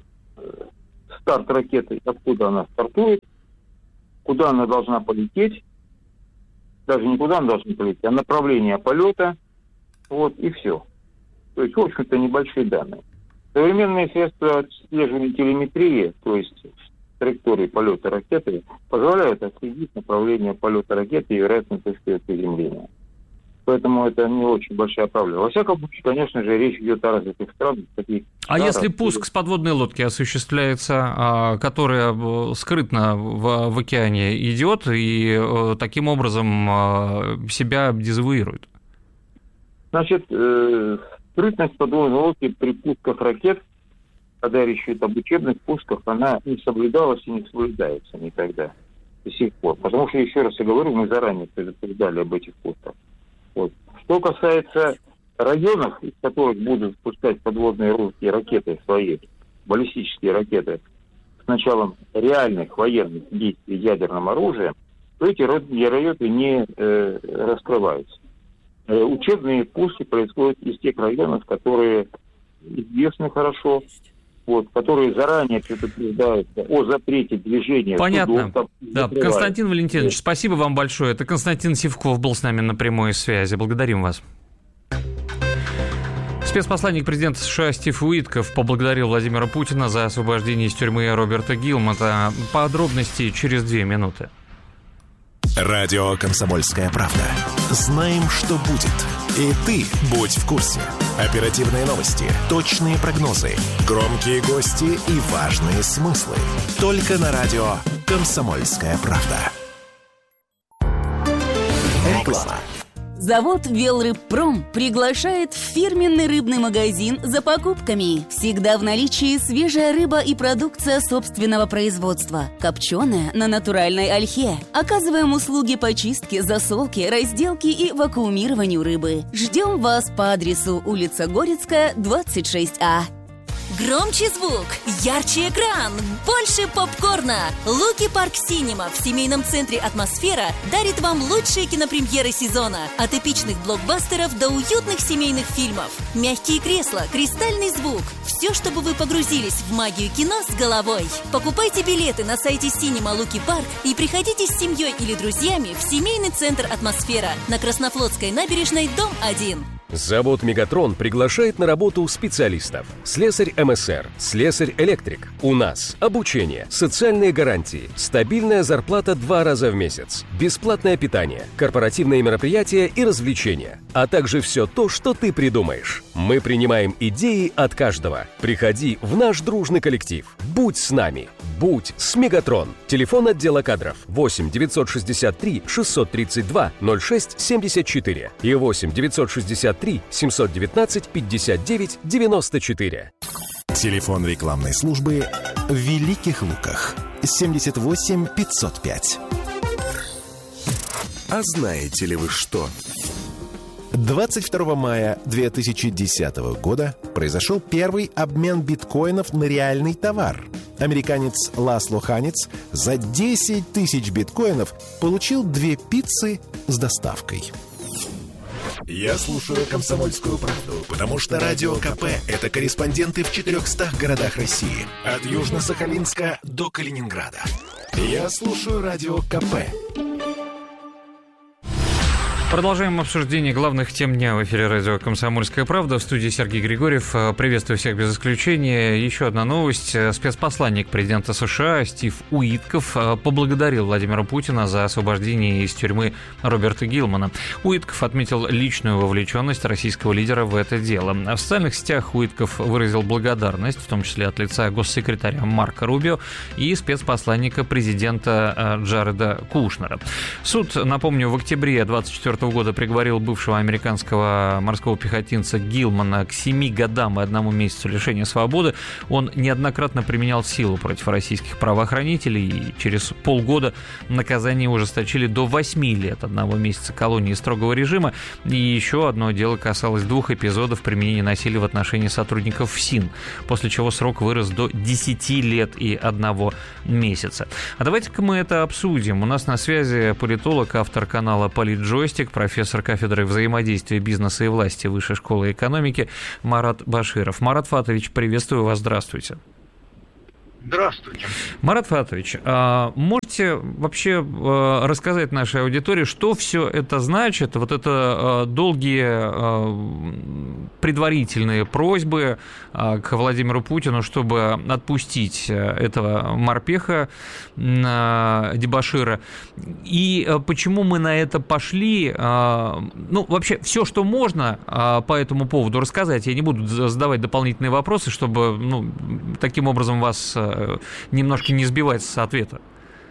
старт ракеты, откуда она стартует, куда она должна полететь, даже не куда она должна полететь, а направление полета, вот, и все. То есть, в общем-то, небольшие данные. Современные средства отслеживания телеметрии, то есть траектории полета ракеты, позволяют отследить направление полета ракеты и вероятность точки приземления. Поэтому это не очень большая проблема. Во всяком случае, конечно же, речь идет о развитых странах. Таких а странах, если пуск с подводной лодки осуществляется, которая скрытно в, в океане идет и таким образом себя дезавуирует? Значит, э, скрытность подводной лодки при пусках ракет, когда речь идет об учебных пусках, она не соблюдалась и не соблюдается никогда до сих пор. Потому что, еще раз я говорю, мы заранее предупреждали об этих пусках. Вот. Что касается районов, из которых будут спускать подводные русские ракеты свои, баллистические ракеты, с началом реальных военных действий ядерным оружием, то эти районы не э, раскрываются. Э, учебные пуски происходят из тех районов, которые известны хорошо, вот, которые заранее предупреждаются о запрете движения. Понятно. Судов, да. Константин Валентинович, спасибо вам большое. Это Константин Сивков был с нами на прямой связи. Благодарим вас. Спецпосланник президента США Стив Уитков поблагодарил Владимира Путина за освобождение из тюрьмы Роберта Гилмота. Подробности через две минуты. Радио «Комсомольская правда». Знаем, что будет. И ты будь в курсе. Оперативные новости, точные прогнозы, громкие гости и важные смыслы. Только на радио «Комсомольская правда». Реклама. Завод «Велрыбпром» приглашает в фирменный рыбный магазин за покупками. Всегда в наличии свежая рыба и продукция собственного производства. Копченая на натуральной ольхе. Оказываем услуги по чистке, засолке, разделке и вакуумированию рыбы. Ждем вас по адресу улица Горецкая, двадцать шесть А. Громче звук, ярче экран, больше попкорна. Луки Парк Синема в семейном центре «Атмосфера» дарит вам лучшие кинопремьеры сезона. От эпичных блокбастеров до уютных семейных фильмов. Мягкие кресла, кристальный звук. Все, чтобы вы погрузились в магию кино с головой. Покупайте билеты на сайте Синема Луки Парк и приходите с семьей или друзьями в семейный центр «Атмосфера» на Краснофлотской набережной, дом один. Завод «Мегатрон» приглашает на работу специалистов. Слесарь эм эс эр, слесарь-электрик. У нас обучение, социальные гарантии, стабильная зарплата два раза в месяц, бесплатное питание, корпоративные мероприятия и развлечения, а также все то, что ты придумаешь. Мы принимаем идеи от каждого. Приходи в наш дружный коллектив. Будь с нами. Будь с «Мегатрон». Телефон отдела кадров восемь девятьсот шестьдесят три шестьсот тридцать два ноль шесть семьдесят четыре и восемь девятьсот шестьдесят три семьсот девятнадцать пятьдесят девять девяносто четыре. Телефон рекламной службы в Великих Луках семьдесят восемь пятьсот пять. А знаете ли вы что? двадцать второго мая две тысячи десятого года произошел первый обмен биткоинов на реальный товар. Американец Ласло Ханец за десять тысяч биткоинов получил две пиццы с доставкой. Я слушаю «Комсомольскую правду», потому что Радио КП – это корреспонденты в четырехстах городах России. От Южно-Сахалинска до Калининграда. Я слушаю Радио КП. Продолжаем обсуждение главных тем дня в эфире радио «Комсомольская правда». В студии Сергей Григорьев. Приветствую всех без исключения. Еще одна новость. Спецпосланник президента США Стив Уитков поблагодарил Владимира Путина за освобождение из тюрьмы Роберта Гилмана. Уитков отметил личную вовлеченность российского лидера в это дело. В социальных сетях Уитков выразил благодарность, в том числе от лица госсекретаря Марко Рубио и спецпосланника президента Джареда Кушнера. Суд, напомню, в октябре двадцать четвёртого года приговорил бывшего американского морского пехотинца Гилмана к семи годам и одному месяцу лишения свободы. Он неоднократно применял силу против российских правоохранителей, и через полгода наказание ужесточили до восьми лет, одного месяца колонии строгого режима. И еще одно дело касалось двух эпизодов применения насилия в отношении сотрудников ФСИН, после чего срок вырос до десяти лет и одного месяца. А давайте-ка мы это обсудим. У нас на связи политолог, автор канала «Политджойстик», профессор кафедры взаимодействия бизнеса и власти Высшей школы экономики Марат Баширов. Марат Фатович, приветствую вас, здравствуйте. Здравствуйте. Марат Фатович, можете вообще рассказать нашей аудитории, что все это значит, вот это долгие предварительные просьбы к Владимиру Путину, чтобы отпустить этого морпеха дебошира, и почему мы на это пошли? Ну, вообще, все, что можно по этому поводу рассказать, я не буду задавать дополнительные вопросы, чтобы, ну, таким образом вас немножко не сбивать с ответа.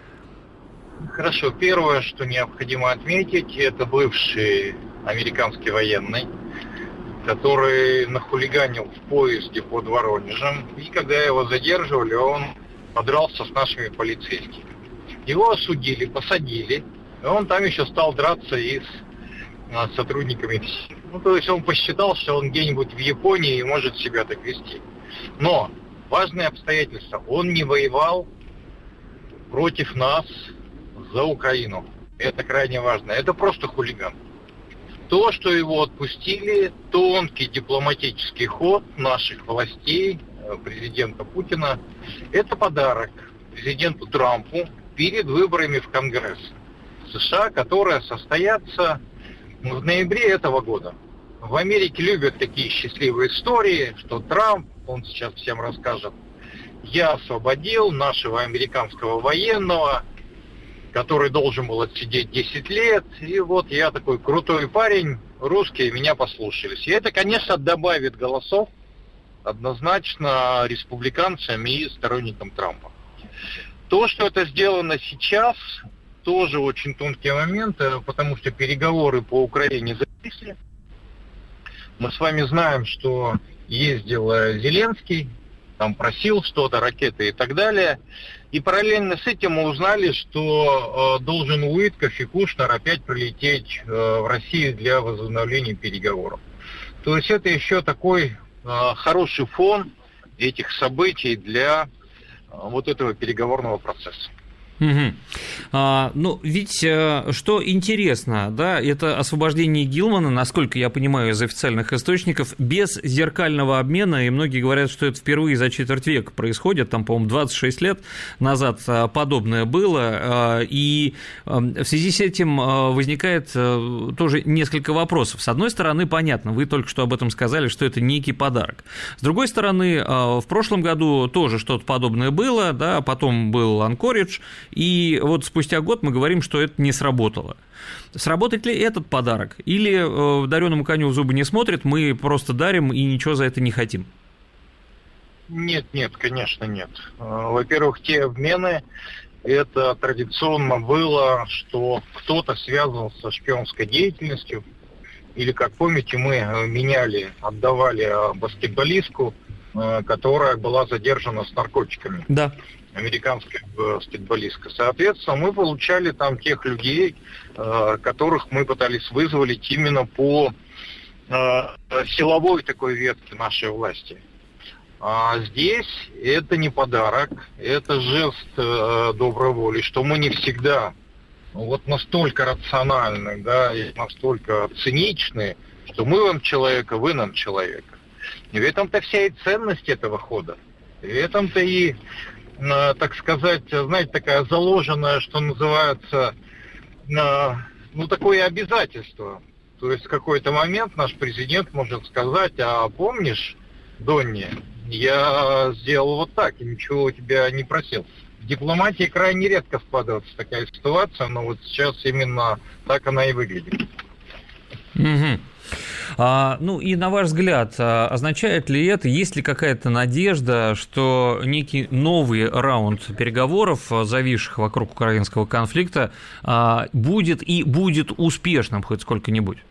Хорошо. Первое, что необходимо отметить, это бывший американский военный, который нахулиганил в поезде под Воронежем. И когда его задерживали, он подрался с нашими полицейскими. Его осудили, посадили. И он там еще стал драться и с а, сотрудниками ФСИН. Ну, то есть он посчитал, что он где-нибудь в Японии может себя так вести. Но важное обстоятельство. Он не воевал против нас за Украину. Это крайне важно. Это просто хулиган. То, что его отпустили, тонкий дипломатический ход наших властей, президента Путина, это подарок президенту Трампу перед выборами в Конгресс США, которые состоятся в ноябре этого года. В Америке любят такие счастливые истории, что Трамп, он сейчас всем расскажет, я освободил нашего американского военного, который должен был отсидеть десять лет, и вот я такой крутой парень, русские меня послушались. И это, конечно, добавит голосов однозначно республиканцам и сторонникам Трампа. То, что это сделано сейчас, тоже очень тонкий момент, потому что переговоры по Украине зависли. Мы с вами знаем, что ездил Зеленский, там просил что-то, ракеты и так далее. И параллельно с этим мы узнали, что э, должен Уитков и Кушнер опять прилететь э, в Россию для возобновления переговоров. То есть это еще такой э, хороший фон этих событий для э, вот этого переговорного процесса. Угу. А, ну, ведь что интересно, да, это освобождение Гилмана, насколько я понимаю из официальных источников, без зеркального обмена, и многие говорят, что это впервые за четверть века происходит, там, по-моему, двадцать шесть лет назад подобное было, и в связи с этим возникает тоже несколько вопросов. С одной стороны, понятно, вы только что об этом сказали, что это некий подарок. С другой стороны, в прошлом году тоже что-то подобное было, да, потом был Анкоридж, и вот спустя год мы говорим, что это не сработало. Сработает ли этот подарок? Или э, дареному коню в зубы не смотрят, мы просто дарим и ничего за это не хотим? Нет, нет, конечно, нет. Во-первых, те обмены, это традиционно было, что кто-то связан со шпионской деятельностью. Или, как помните, мы меняли, отдавали баскетболистку, которая была задержана с наркотиками. Да. Американская баскетболистка. Соответственно, мы получали там тех людей, которых мы пытались вызволить именно по силовой такой ветке нашей власти. А здесь это не подарок, это жест доброй воли, что мы не всегда вот настолько рациональны, да, и настолько циничны, что мы вам человека, вы нам человека. И в этом-то вся и ценность этого хода. И в этом-то и, так сказать, знаете, такая заложенная, что называется, ну, такое обязательство. То есть в какой-то момент наш президент может сказать: а помнишь, Донни, я сделал вот так и ничего у тебя не просил. В дипломатии крайне редко складывается такая ситуация, но вот сейчас именно так она и выглядит. Угу. А, ну и на ваш взгляд, а, означает ли это, есть ли какая-то надежда, что некий новый раунд переговоров, зависших вокруг украинского конфликта, а, будет и будет успешным хоть сколько-нибудь?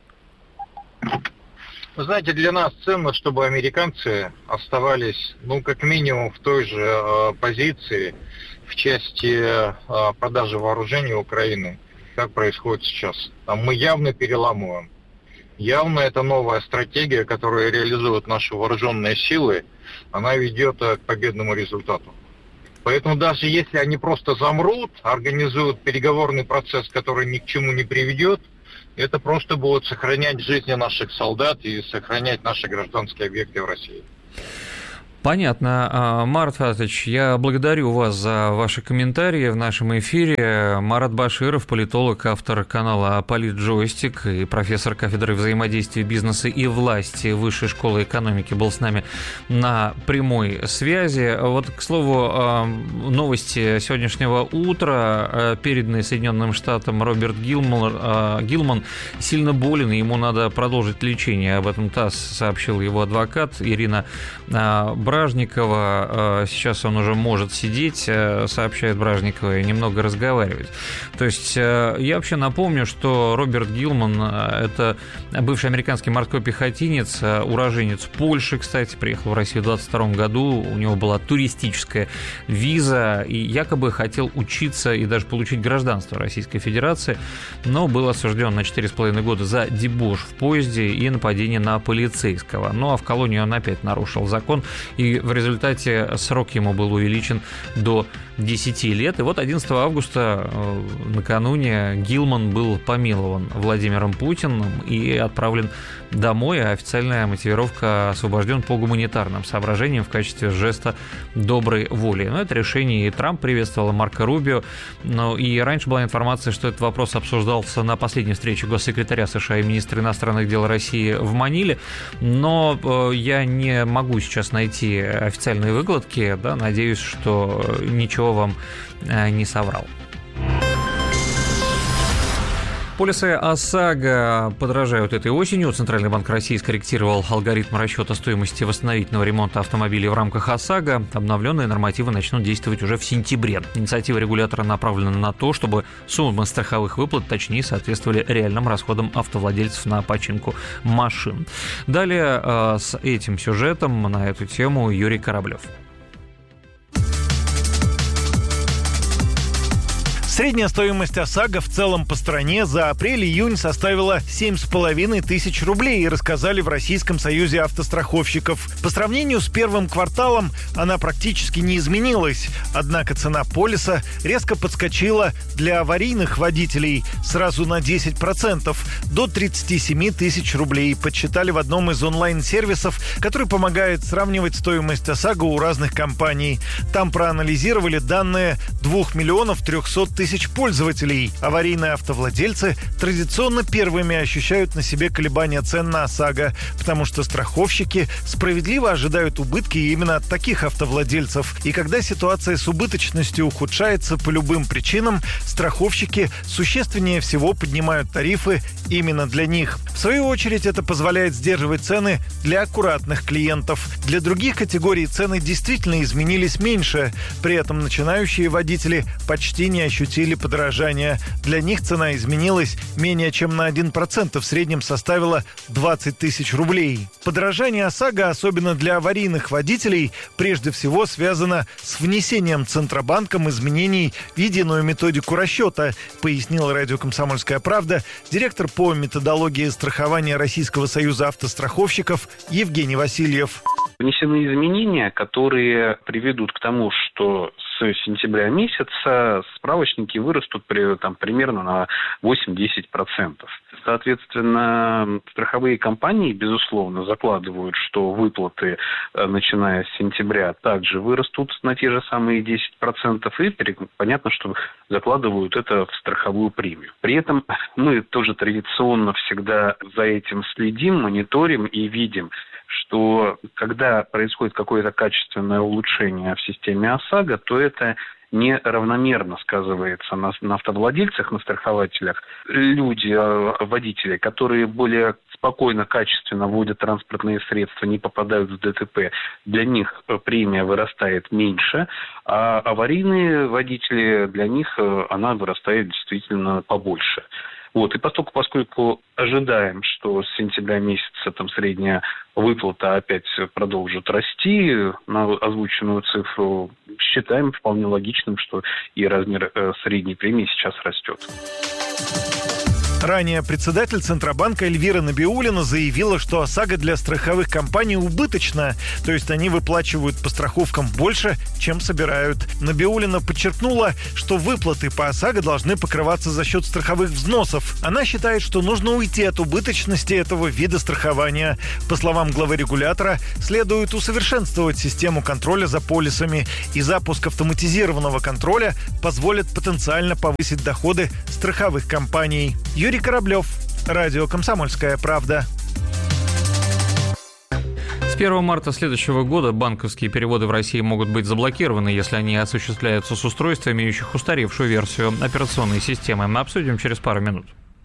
Вы знаете, для нас ценно, чтобы американцы оставались, ну, как минимум в той же э, позиции в части э, продажи вооружений Украины, как происходит сейчас. Там мы явно переламываем. Явно это новая стратегия, которую реализуют наши вооруженные силы, она ведет к победному результату. Поэтому даже если они просто замрут, организуют переговорный процесс, который ни к чему не приведет, это просто будет сохранять жизни наших солдат и сохранять наши гражданские объекты в России. Понятно. Марат Фатович, я благодарю вас за ваши комментарии в нашем эфире. Марат Баширов, политолог, автор канала «Политджойстик» и профессор кафедры взаимодействия бизнеса и власти Высшей школы экономики, был с нами на прямой связи. Вот, к слову, новости сегодняшнего утра. Переданный Соединенным Штатам Роберт Гилман, Гилман сильно болен, и ему надо продолжить лечение. Об этом ТАСС сообщил его адвокат Ирина Бражникова. Сейчас он уже может сидеть, сообщает Бражникова, и немного разговаривать. То есть я вообще напомню, что Роберт Гилман – это бывший американский морской пехотинец, уроженец Польши, кстати, приехал в Россию в двадцать втором году, у него была туристическая виза, и якобы хотел учиться и даже получить гражданство Российской Федерации, но был осужден на четыре с половиной года за дебош в поезде и нападение на полицейского. Ну а в колонии он опять нарушил закон, и в результате срок ему был увеличен до десяти лет. И вот одиннадцатого августа, накануне, Гилман был помилован Владимиром Путиным и отправлен домой, а официальная мотивировка: освобожден по гуманитарным соображениям в качестве жеста доброй воли. Но это решение и Трамп приветствовал, и Марко Рубио. Но и раньше была информация, что этот вопрос обсуждался на последней встрече госсекретаря США и министра иностранных дел России в Маниле. Но я не могу сейчас найти официальные выкладки, да, надеюсь, что ничего вам не соврал. Полисы ОСАГО подорожают этой осенью. Центральный банк России скорректировал алгоритм расчета стоимости восстановительного ремонта автомобилей в рамках ОСАГО. Обновленные нормативы начнут действовать уже в сентябре. Инициатива регулятора направлена на то, чтобы суммы страховых выплат точнее соответствовали реальным расходам автовладельцев на починку машин. Далее с этим сюжетом на эту тему Юрий Кораблев. Средняя стоимость ОСАГО в целом по стране за апрель-июнь составила семь с половиной тысяч рублей, рассказали в Российском союзе автостраховщиков. По сравнению с первым кварталом она практически не изменилась, однако цена полиса резко подскочила для аварийных водителей сразу на десять процентов, до тридцать семь тысяч рублей, подсчитали в одном из онлайн-сервисов, который помогает сравнивать стоимость ОСАГО у разных компаний. Там проанализировали данные двух миллионов трехсот тысяч пользователей. Аварийные автовладельцы традиционно первыми ощущают на себе колебания цен на ОСАГО, потому что страховщики справедливо ожидают убытки именно от таких автовладельцев. И когда ситуация с убыточностью ухудшается по любым причинам, страховщики существеннее всего поднимают тарифы именно для них. В свою очередь, это позволяет сдерживать цены для аккуратных клиентов. Для других категорий цены действительно изменились меньше. При этом начинающие водители почти не ощутили подорожания. Для них цена изменилась менее чем на один процент, и в среднем составила двадцать тысяч рублей. Подорожание ОСАГО, особенно для аварийных водителей, прежде всего связано с внесением Центробанком изменений в единую методику расчета, пояснил радио «Комсомольская правда» директор по методологии страхования Российского союза автостраховщиков Евгений Васильев. Внесены изменения, которые приведут к тому, что с сентября месяца справочники вырастут при, там, примерно на восемь-десять процентов. Соответственно, страховые компании, безусловно, закладывают, что выплаты, начиная с сентября, также вырастут на те же самые десять процентов. И понятно, что закладывают это в страховую премию. При этом мы тоже традиционно всегда за этим следим, мониторим и видим, что когда происходит какое-то качественное улучшение в системе ОСАГО, то это неравномерно сказывается на, на автовладельцах, на страхователях. Люди, водители, которые более спокойно, качественно водят транспортные средства, не попадают в ДТП, для них премия вырастает меньше, а аварийные водители, для них она вырастает действительно побольше. Вот. И поскольку, поскольку ожидаем, что с сентября месяца там средняя выплата опять продолжит расти на озвученную цифру, считаем вполне логичным, что и размер э, средней премии сейчас растет. Ранее председатель Центробанка Эльвира Набиуллина заявила, что ОСАГО для страховых компаний убыточна, то есть они выплачивают по страховкам больше, чем собирают. Набиуллина подчеркнула, что выплаты по ОСАГО должны покрываться за счет страховых взносов. Она считает, что нужно уйти от убыточности этого вида страхования. По словам главы регулятора, следует усовершенствовать систему контроля за полисами, и запуск автоматизированного контроля позволит потенциально повысить доходы страховых компаний. Юрий Кораблев, радио «Комсомольская правда». С первого марта следующего года банковские переводы в России могут быть заблокированы, если они осуществляются с устройств, имеющих устаревшую версию операционной системы. Мы обсудим через пару минут.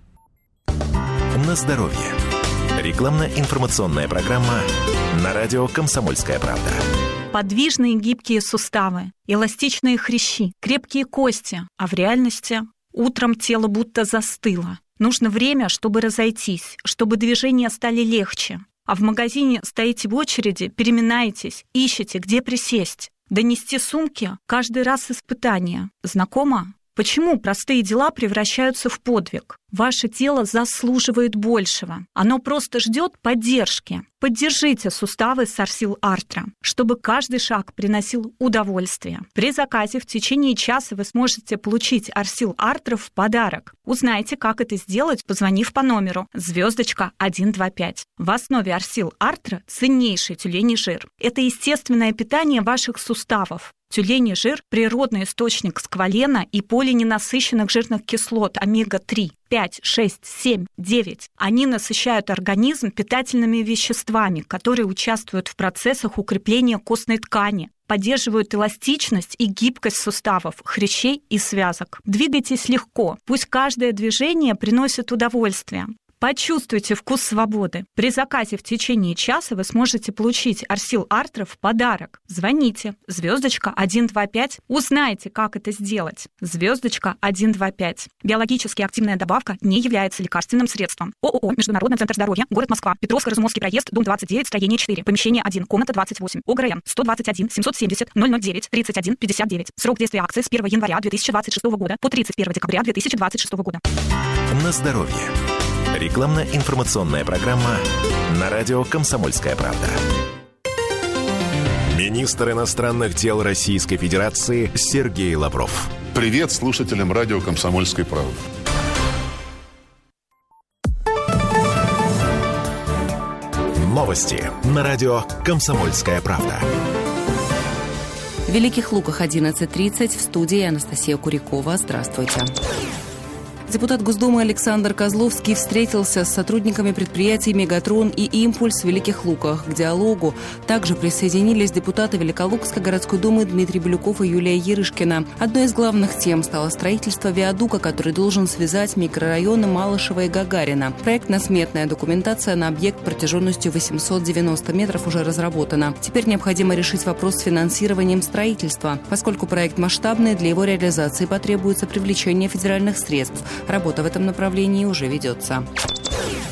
На здоровье. Рекламно-информационная программа на радио «Комсомольская правда». Подвижные гибкие суставы, эластичные хрящи, крепкие кости, а в реальности утром тело будто застыло. Нужно время, чтобы разойтись, чтобы движения стали легче. А в магазине стоите в очереди, переминаетесь, ищете, где присесть. Донести сумки – каждый раз испытание. Знакомо? Почему простые дела превращаются в подвиг? Ваше тело заслуживает большего. Оно просто ждет поддержки. Поддержите суставы Сарсил Артра, чтобы каждый шаг приносил удовольствие. При заказе в течение часа вы сможете получить Арсил Артра в подарок. Узнайте, как это сделать, позвонив по номеру звездочка один два пять. В основе Арсил Артра ценнейший тюленей жир. Это естественное питание ваших суставов. Тюленей жир – природный источник сквалена и полиненасыщенных жирных кислот омега три, пять, шесть, семь, девять. Они насыщают организм питательными веществами, которые участвуют в процессах укрепления костной ткани, поддерживают эластичность и гибкость суставов, хрящей и связок. Двигайтесь легко, пусть каждое движение приносит удовольствие. Почувствуйте вкус свободы. При заказе в течение часа вы сможете получить Арсил Артра в подарок. Звоните. Звездочка один два пять. Узнайте, как это сделать. Звездочка один два пять. Биологически активная добавка не является лекарственным средством. ООО «Международный центр здоровья», город Москва, Петровско-Разумовский проезд, дом двадцать девять, строение четыре, помещение один, комната двадцать восемь, ОГРН сто двадцать один семьсот семьдесят ноль ноль девять тридцать один пятьдесят девять. Срок действия акции с первого января две тысячи двадцать шестого года по тридцать первого декабря две тысячи двадцать шестого года. На здоровье. Рекламно-информационная программа на радио «Комсомольская правда». Министр иностранных дел Российской Федерации Сергей Лавров. Привет слушателям радио «Комсомольской правды». Новости на радио «Комсомольская правда». В Великих Луках одиннадцать тридцать, в студии Анастасия Курякова. Здравствуйте. Депутат Госдумы Александр Козловский встретился с сотрудниками предприятий «Мегатрон» и «Импульс» в Великих Луках. К диалогу также присоединились депутаты Великолукской городской думы Дмитрий Блюков и Юлия Ярышкина. Одной из главных тем стало строительство виадука, который должен связать микрорайоны Малышева и Гагарина. Проектно-сметная документация на объект протяженностью восемьсот девяносто метров уже разработана. Теперь необходимо решить вопрос с финансированием строительства. Поскольку проект масштабный, для его реализации потребуется привлечение федеральных средств. Работа в этом направлении уже ведется.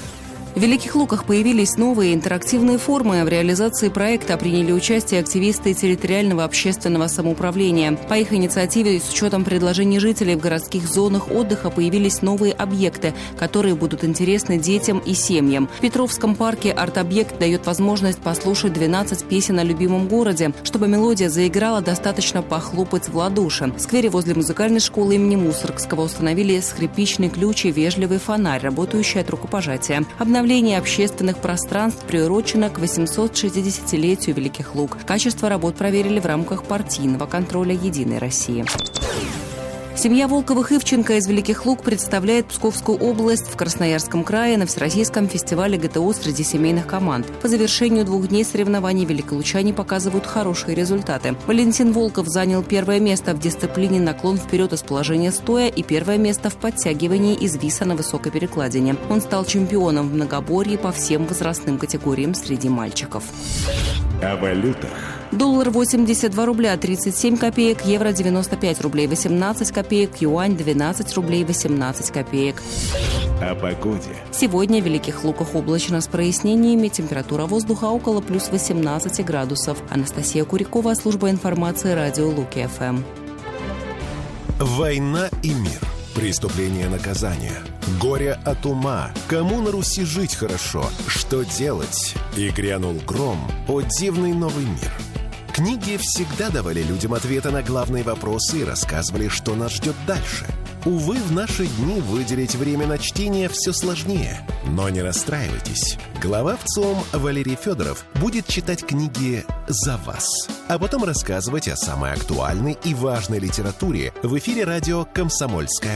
В Великих Луках появились новые интерактивные формы. В реализации проекта приняли участие активисты территориального общественного самоуправления. По их инициативе, с учетом предложений жителей в городских зонах отдыха, появились новые объекты, которые будут интересны детям и семьям. В Петровском парке арт-объект дает возможность послушать двенадцать песен о любимом городе. Чтобы мелодия заиграла, достаточно похлопать в ладоши. В сквере возле музыкальной школы имени Мусоргского установили скрипичный ключ и вежливый фонарь, работающий от рукопожатия. Обновление общественных пространств приурочено к восьмисотшестидесятилетию Великих Луг. Качество работ проверили в рамках партийного контроля «Единой России». Семья Волковых-Ивченко из Великих Луг представляет Псковскую область в Красноярском крае на Всероссийском фестивале ГТО среди семейных команд. По завершению двух дней соревнований великолучане показывают хорошие результаты. Валентин Волков занял первое место в дисциплине наклон вперед из положения стоя и первое место в подтягивании из виса на высокой перекладине. Он стал чемпионом в многоборье по всем возрастным категориям среди мальчиков. О валютах. Доллар восемьдесят два рубля тридцать семь копеек, евро девяносто пять рублей восемнадцать копеек, юань двенадцать рублей восемнадцать копеек. О погоде. Сегодня в Великих Луках облачно с прояснениями, температура воздуха около плюс восемнадцать градусов. Анастасия Курикова, служба информации, радио Луки-ФМ. Война и мир. Преступление, наказание. Горе от ума. Кому на Руси жить хорошо? Что делать? И грянул гром. О дивный новый мир. Книги всегда давали людям ответы на главные вопросы и рассказывали, что нас ждет дальше. Увы, в наши дни выделить время на чтение все сложнее. Но не расстраивайтесь. Глава ВЦИОМ Валерий Федоров будет читать книги за вас, а потом рассказывать о самой актуальной и важной литературе в эфире радио «Комсомольская